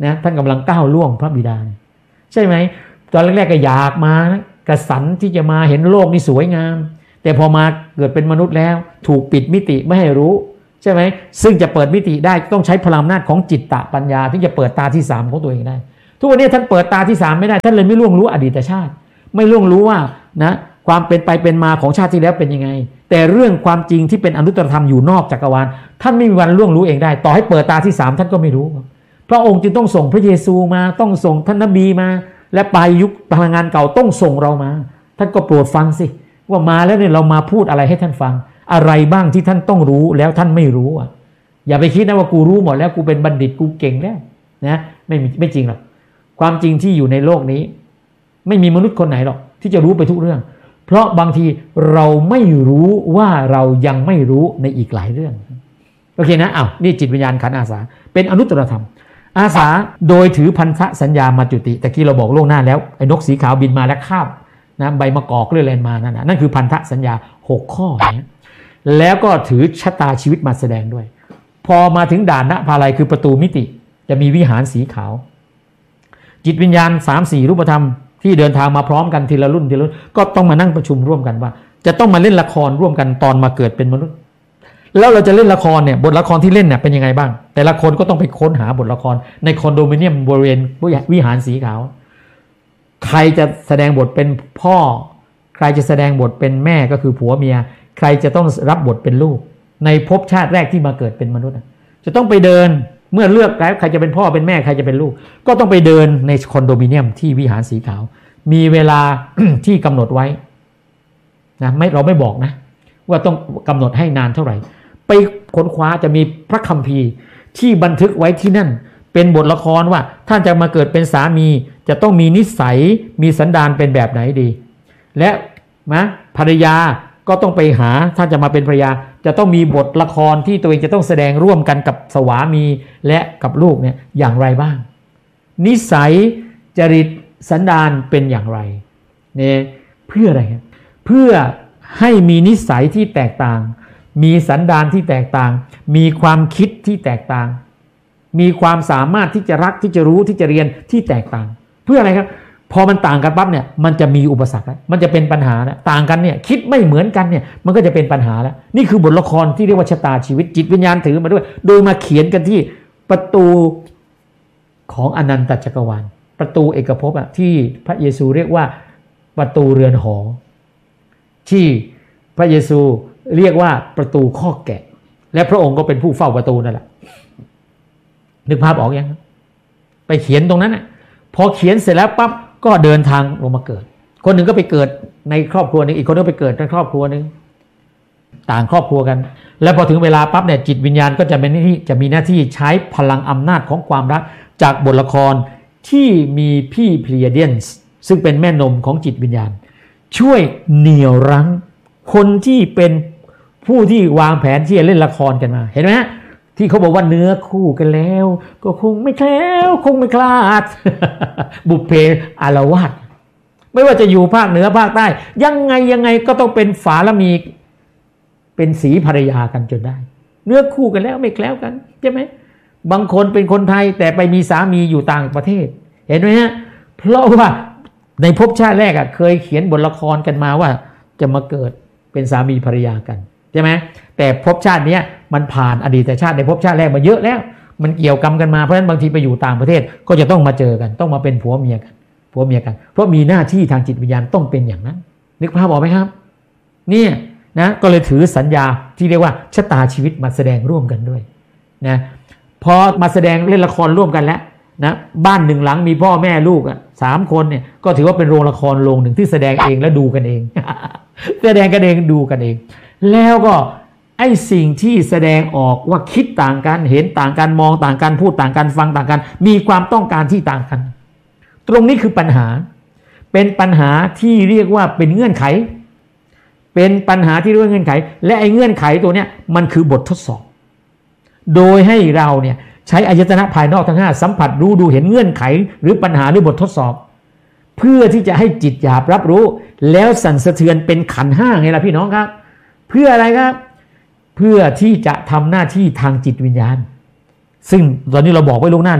นะท่านกำลังก้าวล่วงพระบิดาใช่ไหมตอนแรกๆก็อยากมากระสันที่จะมาเห็นโลกนี่สวยงามแต่พอมาเกิดเป็นมนุษย์แล้วถูกปิดมิติไม่ให้รู้ใช่ไหมซึ่งจะเปิดมิติได้ต้องใช้พลังอำนาจของจิตตปัญญาที่จะเปิดตาที่3ของตัวเองได้ทุกวันนี้ท่านเปิดตาที่3ไม่ได้ท่านเลยไม่ล่วงรู้อดีตชาติไม่ล่วงรู้ว่านะความเป็นไปเป็นมาของชาติที่แล้วเป็นยังไงแต่เรื่องความจริงที่เป็นอนุตตรธรรมอยู่นอกจักรวาลท่านไม่มีวันล่วงรู้เองได้ต่อให้เปิดตาที่3ท่านก็ไม่รู้พระองค์จึงต้องส่งพระเยซูมาต้องส่งท่านนบีมาและปลายยุคพลังงานเก่าต้องส่งเรามาท่านก็โปรดฟังสิว่ามาแล้วเนี่ยเรามาพูดอะไรให้ท่านฟังอะไรบ้างที่ท่านต้องรู้แล้วท่านไม่รู้อ่ะอย่าไปคิดนะว่ากูรู้หมดแล้วกูเป็นบัณฑิตกูเก่งแล้วนะไม่จริงหรอกความจริงที่อยู่ในโลกนี้ไม่มีมนุษย์คนไหนหรอกที่จะรู้ไปทุกเรื่องเพราะบางทีเราไม่รู้ว่าเรายังไม่รู้ในอีกหลายเรื่องโอเคนะนี่จิตวิญญาณขันธ์อาสาเป็นอนุตตรธรรมอาสาโดยถือพันธสัญญามาจุติแต่กี้เราบอกล่วงหน้าแล้วไอ้นกสีขาวบินมาแล้วคาบนะใบมะกอกเลื่อยแลนมานั่นคือพันธสัญญา6ข้อนะแล้วก็ถือชะตาชีวิตมาแสดงด้วยพอมาถึงด่านณภาลัยคือประตูมิติจะมีวิหารสีขาวจิตวิญญาณ 3-4 รูปธรรมที่เดินทางมาพร้อมกันทีละรุ่นก็ต้องมานั่งประชุมร่วมกันว่าจะต้องมาเล่นละครร่วมกันตอนมาเกิดเป็นมนุษย์แล้วเราจะเล่นละครเนี่ยบทละครที่เล่นเนี่ยเป็นยังไงบ้างแต่ละคนก็ต้องไปค้นหาบทละครในคอนโดมิเนียมบริเวณวิหารสีขาวใครจะแสดงบทเป็นพ่อใครจะแสดงบทเป็นแม่ก็คือผัวเมียใครจะต้องรับบทเป็นลูกในภพชาติแรกที่มาเกิดเป็นมนุษย์จะต้องไปเดินเมื่อเลือกแล้วใครจะเป็นพ่อเป็นแม่ใครจะเป็นลูกก็ต้องไปเดินในคอนโดมิเนียมที่วิหารสีขาวมีเวลา ที่กำหนดไว้นะเราไม่บอกนะว่าต้องกำหนดให้นานเท่าไหร่ไปค้นคว้าจะมีพระคัมภีร์ที่บันทึกไว้ที่นั่นเป็นบทละครว่าท่านจะมาเกิดเป็นสามีจะต้องมีนิสัยมีสันดานเป็นแบบไหนดีและภรรยาก็ต้องไปหาท่านจะมาเป็นภรรยาจะต้องมีบทละครที่ตัวเองจะต้องแสดงร่วมกันกับสวามีและกับลูกเนี่ยอย่างไรบ้างนิสัยจริตสันดานเป็นอย่างไรเนี่ยเพื่ออะไรครับเพื่อให้มีนิสัยที่แตกต่างมีสันดานที่แตกต่างมีความคิดที่แตกต่างมีความสามารถที่จะรักที่จะรู้ที่จะเรียนที่แตกต่างเพื่ออะไรครับพอมันต่างกันปั๊บเนี่ยมันจะมีอุปสรรคมันจะเป็นปัญหาแล้วต่างกันเนี่ยคิดไม่เหมือนกันเนี่ยมันก็จะเป็นปัญหาแล้วนี่คือบทละครที่เรียกว่าชะตาชีวิตจิตวิญญาณถือมาด้วยโดยมาเขียนกันที่ประตูของอนันตจักรวาลประตูเอกภพที่พระเยซูเรียกว่าประตูเรือนหอที่พระเยซูเรียกว่าประตูข้อแกะและพระองค์ก็เป็นผู้เฝ้าประตูนั่นแหละนึกภาพออกยังไปเขียนตรงนั้นน่ะพอเขียนเสร็จแล้วปั๊บก็เดินทางลงมาเกิดคนหนึ่งก็ไปเกิดในครอบครัวนึงอีกคนก็ไปเกิดในครอบครัวนึงต่างครอบครัวกันแล้วพอถึงเวลาปั๊บเนี่ยจิตวิญญาณก็จะมีหน้าที่ใช้พลังอำนาจของความรักจากบทละครที่มีพี่เพลียเดียนส์ซึ่งเป็นแม่นมของจิตวิญญาณช่วยเหนี่ยวรั้งคนที่เป็นผู้ที่วางแผนที่จะเล่นละครกันมาเห็นไหมฮะที่เขาบอกว่าเนื้อคู่กันแล้วก็คงไม่แคล้วคงไม่คลาด บุพเพอารวาสไม่ว่าจะอยู่ภาคเหนือภาคใต้ยังไงก็ต้องเป็นฝาละมีเป็นสีภรรยากันจนได้เนื้อคู่กันแล้วไม่แคล้วกันใช่ไหมบางคนเป็นคนไทยแต่ไปมีสามีอยู่ต่างประเทศเห็นไหมฮะเพราะว่าในภพชาติแรกเคยเขียนบทละครกันมาว่าจะมาเกิดเป็นสามีภรรยากันใช่ไหมแต่ภพชาตินี้มันผ่านอดีตชาติในภพชาติแรกมาเยอะแล้วมันเกี่ยวกรรมกันมาเพราะฉะนั้นบางทีไปอยู่ต่างประเทศก็จะต้องมาเจอกันต้องมาเป็นผัวเมียกันเพราะมีหน้าที่ทางจิตวิญญาณต้องเป็นอย่างนั้นนึกภาพออกไหมครับเนี่ยนะก็เลยถือสัญญาที่เรียกว่าชะตาชีวิตมาแสดงร่วมกันด้วยนะพอมาแสดงเล่นละครร่วมกันแล้วนะบ้านหนึ่งหลังมีพ่อแม่ลูก3 คนเนี่ยก็ถือว่าเป็นโรงละครโรงหนึ่งที่แสดงเองและดูกันเอง แสดงกันเองดูกันเองแล้วก็ไอ้สิ่งที่แสดงออกว่าคิดต่างกันเห็นต่างกันมองต่างกันพูดต่างกันฟังต่างกันมีความต้องการที่ต่างกันตรงนี้คือปัญหาเป็นปัญหาที่เรียกว่าเป็นเงื่อนไขเป็นปัญหาที่เรียกว่าเงื่อนไขและไอ้เงื่อนไขตัวเนี้ยมันคือบททดสอบโดยให้เราเนี่ยใช้อายตนะภายนอกทั้ง5สัมผัสรู้ดูเห็นเงื่อนไขหรือปัญหาหรือบททดสอบเพื่อที่จะให้จิตหยาบรับรู้แล้วสั่นสะเทือนเป็นขันธ์5ไงล่ะพี่น้องครับเพื่ออะไรครับเพื่อที่จะทำหน้าที่ทางจิตวิญญาณซึ่งตอนนี้เราบอกไว้ล่วงหน้าเลย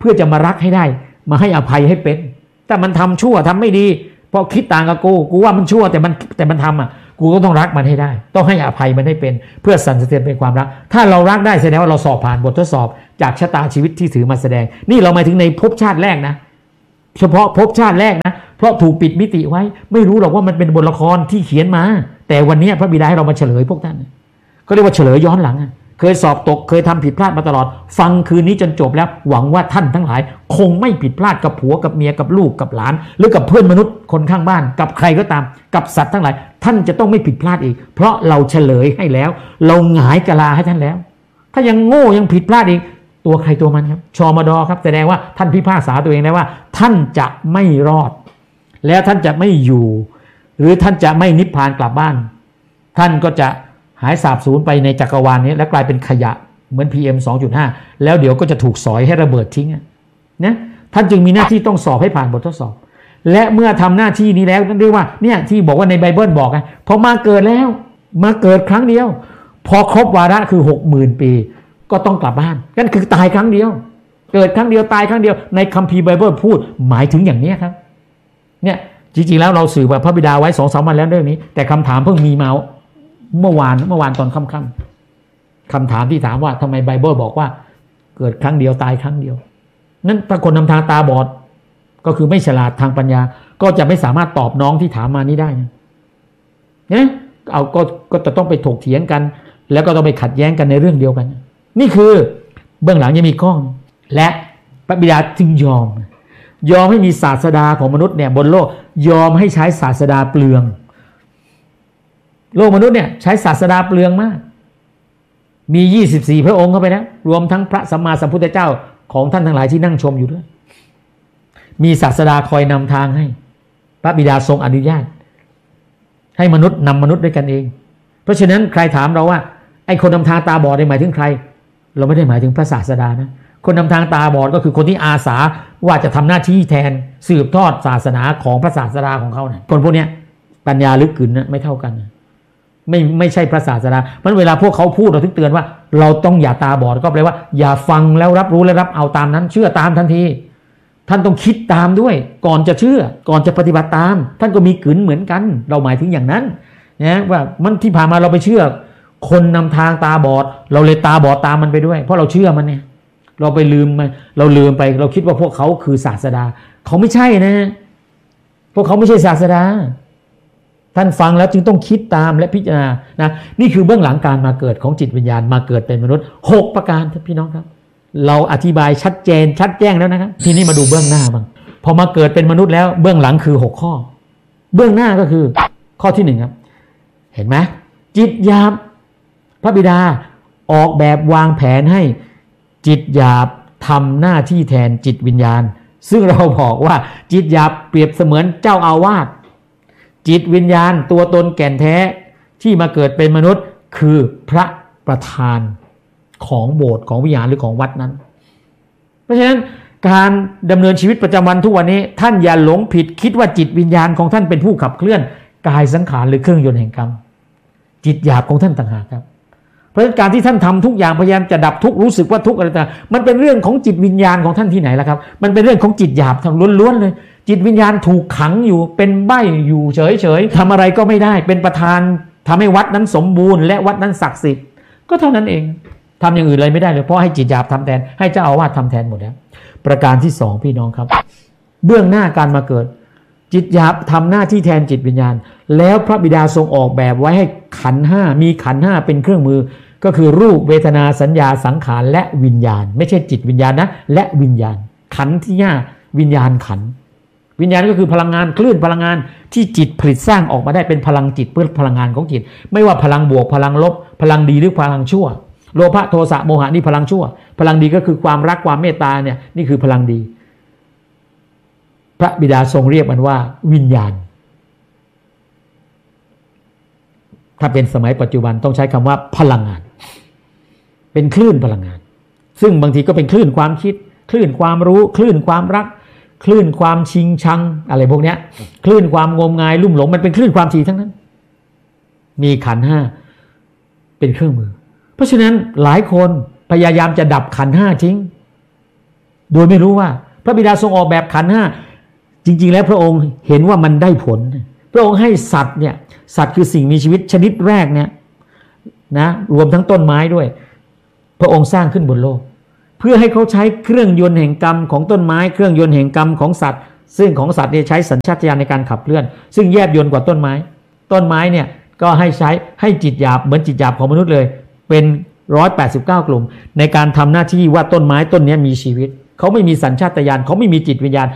พื่อจะมารักให้ได้มาให้อภัยให้เป็นถ้ามันทำชั่วทำไม่ดีเพราะคิดต่างกับกูว่ามันชั่วแต่มันทำอ่ะกูก็ต้องรักมันให้ได้ต้องให้อภัยมันให้เป็นเพื่อสั่นสะเทือนเป็นความรักถ้าเรารักได้แสดงว่าเราสอบผ่านบททดสอบจากชะตาชีวิตที่ถือมาแสดงนี่เราหมายถึงในภพชาติแรกนะเฉพาะภพชาติแรกนะเพราะถูกปิดมิติไว้ไม่รู้หรอกว่ามันเป็นบทละครที่เขียนมาแต่วันนี้พระบิดาให้เรามาเฉลยพวกท่านก็เรียกว่าเฉลยย้อนหลังเคยสอบตกเคยทำผิดพลาดมาตลอดฟังคืนนี้จนจบแล้วหวังว่าท่านทั้งหลายคงไม่ผิดพลาดกับผัวกับเมียกับลูกกับหลานหรือกับเพื่อนมนุษย์คนข้างบ้านกับใครก็ตามกับสัตว์ทั้งหลายท่านจะต้องไม่ผิดพลาดอีกเพราะเราเฉลยให้แล้วเราหงายกะลาให้ท่านแล้วถ้ายังโง่ยังผิดพลาดอีกตัวใครตัวมันครับชมด.ครับแสดงว่าท่านพิพากษาตัวเองแล้วว่าท่านจะไม่รอดแล้วท่านจะไม่อยู่หรือท่านจะไม่นิพพานกลับบ้านท่านก็จะหายสาบสูญไปในจักรวาลนี้และกลายเป็นขยะเหมือน PM 2.5 แล้วเดี๋ยวก็จะถูกสอยให้ระเบิดทิ้งนะท่านจึงมีหน้าที่ต้องสอบให้ผ่านบททดสอบและเมื่อทำหน้าที่นี้แล้วนั่นเรียกว่าเนี่ยที่บอกว่าในไบเบิลบอกไงพอมาเกิดแล้วมาเกิดครั้งเดียวพอครบวาระคือ 60,000 ปีก็ต้องกลับบ้านนั่นคือตายครั้งเดียวเกิดครั้งเดียวตายครั้งเดียวในคัมภีร์ไบเบิลพูดหมายถึงอย่างนี้ครับเนี่ยจริงๆแล้วเราสื่อแบบพระบิดาไว้ 2-3 วันแล้วเรื่องนี้แต่คำถามเพิ่งมีมาเมื่อวานตอนค่ำๆคำถามที่ถามว่าทำไมไบเบิลบอกว่าเกิดครั้งเดียวตายครั้งเดียวนั้นถ้าคนนำทางตาบอดก็คือไม่ฉลาดทางปัญญาก็จะไม่สามารถตอบน้องที่ถามมานี้ได้นะเอาก็จะต้องไปถกเถียงกันแล้วก็ต้องไปขัดแย้งกันในเรื่องเดียวกันนี่คือเบื้องหลังยังมีกล้องและพระบิดาจึงยอมให้มีศาสดาของมนุษย์เนี่ยบนโลกยอมให้ใช้ศาสดาเปลืองโลกมนุษย์เนี่ยใช้ศาสดาเปลืองมากมี24พระองค์เข้าไปแล้วรวมทั้งพระสัมมาสัมพุทธเจ้าของท่านทั้งหลายที่นั่งชมอยู่ด้วยมีศาสดาคอยนำทางให้พระบิดาทรงอนุญาตให้มนุษย์นำมนุษย์ด้วยกันเองเพราะฉะนั้นใครถามเราว่าไอ้คนนำทางตาบอดหมายถึงใครเราไม่ได้หมายถึงพระศาสดานะคนนำทางตาบอดก็คือคนที่อาสาว่าจะทำหน้าที่แทนสืบทอดศาสนาของพระศาสดาของเขาเนี่ยคนพวกนี้ปัญญาลึกขึ้นนะไม่เท่ากันไม่ใช่พระศาสดามันเวลาพวกเขาพูดเราถึงเตือนว่าเราต้องอย่าตาบอดก็แปลว่าอย่าฟังแล้วรับรู้และรับเอาตามนั้นเชื่อตามทันทีท่านต้องคิดตามด้วยก่อนจะเชื่อก่อนจะปฏิบัติตามท่านก็มีกลืนเหมือนกันเราหมายถึงอย่างนั้นนะว่ามันที่ผ่านมาเราไปเชื่อคนนำทางตาบอดเราเลยตาบอดตามมันไปด้วยเพราะเราเชื่อมันเนี่ยเราไปลืมมันเราลืมไปเราคิดว่าพวกเขาคือศาสดาเขาไม่ใช่นะพวกเขาไม่ใช่ศาสดาท่านฟังแล้วจึงต้องคิดตามและพิจารณานะนี่คือเบื้องหลังการมาเกิดของจิตวิญญาณมาเกิดเป็นมนุษย์6ประการพี่น้องครับเราอธิบายชัดเจนชัดแจ้งแล้วนะครับทีนี้มาดูเบื้องหน้าบ้างพอมาเกิดเป็นมนุษย์แล้วเบื้องหลังคือ6ข้อเบื้องหน้าก็คือข้อที่1ครับเห็นไหมจิตหยาบพระบิดาออกแบบวางแผนให้จิตหยาบทำหน้าที่แทนจิตวิญญาณซึ่งเราบอกว่าจิตหยาบเปรียบเสมือนเจ้าอาวาสจิตวิญญาณตัวตนแก่นแท้ที่มาเกิดเป็นมนุษย์คือพระประธานของโบสถ์ของวิญญาณหรือของวัดนั้นเพราะฉะนั้นการดำเนินชีวิตประจำวันทุกวันนี้ท่านอย่าหลงผิดคิดว่าจิตวิญญาณของท่านเป็นผู้ขับเคลื่อนกายสังขารหรือเครื่องยนต์แห่งกรรมจิตหยาบของท่านต่างหากครับเพราะฉะนั้นการที่ท่านทำทุกอย่างพยายามจะดับทุกข์รู้สึกว่าทุกข์อะไรต่างมันเป็นเรื่องของจิตวิญญาณของท่านที่ไหนล่ะครับมันเป็นเรื่องของจิตหยาบทั้งล้วนๆเลยจิตวิญญาณถูกขังอยู่เป็นใบ้อยู่เฉยๆทำอะไรก็ไม่ได้เป็นประธานทำให้วัดนั้นสมบูรณ์และวัดนั้นศักดิ์สิทธิ์ก็เท่านั้นเองทำอย่างอื่นอะไรไม่ได้เลยเพราะให้จิตหยาบทำแทนให้เจ้าอาวาสทำแทนหมดแล้วประการที่2พี่น้องครับเบื้องหน้าการมาเกิดจิตหยาบทำหน้าที่แทนจิตวิญญาณแล้วพระบิดาทรงออกแบบไว้ให้ขันธ์5มีขันธ์5เป็นเครื่องมือก็คือรูปเวทนาสัญญาสังขารและวิญญาณไม่ใช่จิตวิญญาณนะและวิญญาณขันธ์ที่5วิญญาณขันธ์วิญญาณก็คือพลังงานคลื่นพลังงานที่จิตผลิตสร้างออกมาได้เป็นพลังจิตเพื่อพลังงานของจิตไม่ว่าพลังบวกพลังลบพลังดีหรือพลังชั่วโลภะโทสะโมหะนี่พลังชั่วพลังดีก็คือความรักความเมตตาเนี่ยนี่คือพลังดีพระบิดาทรงเรียกมันว่าวิญญาณถ้าเป็นสมัยปัจจุบันต้องใช้คำว่าพลังงานเป็นคลื่นพลังงานซึ่งบางทีก็เป็นคลื่นความคิดคลื่นความรู้คลื่นความรักคลื่นความชิงชังอะไรพวกนี้คลื่นความงมงายลุ่มหลงมันเป็นคลื่นความถี่ทั้งนั้นมีขันธ์5เป็นเครื่องมือเพราะฉะนั้นหลายคนพยายามจะดับขันธ์5ทิ้งโดยไม่รู้ว่าพระบิดาทรงออกแบบขันธ์ห้าจริงๆแล้วพระองค์เห็นว่ามันได้ผลพระองค์ให้สัตว์เนี่ยสัตว์คือสิ่งมีชีวิตชนิดแรกเนี่ยนะรวมทั้งต้นไม้ด้วยพระองค์สร้างขึ้นบนโลกเพื่อให้เขาใช้เครื่องยนต์แห่งกรรมของต้นไม้เครื่องยนต์แห่งกรรมของสัตว์ซึ่งของสัตว์เนี่ยใช้สัญชาตญาณในการขับเคลื่อนซึ่งแยบยลกว่าต้นไม้เนี่ยก็ให้ใช้ให้จิตหยาบเหมือนจิตหยาบของมนุษย์เลยเป็น189กลุ่มในการทำหน้าที่ว่าต้นไม้ต้นนี้มีชีวิตเขาไม่มีสัญชาตญาณเขาไม่มีจิตวิญญาณ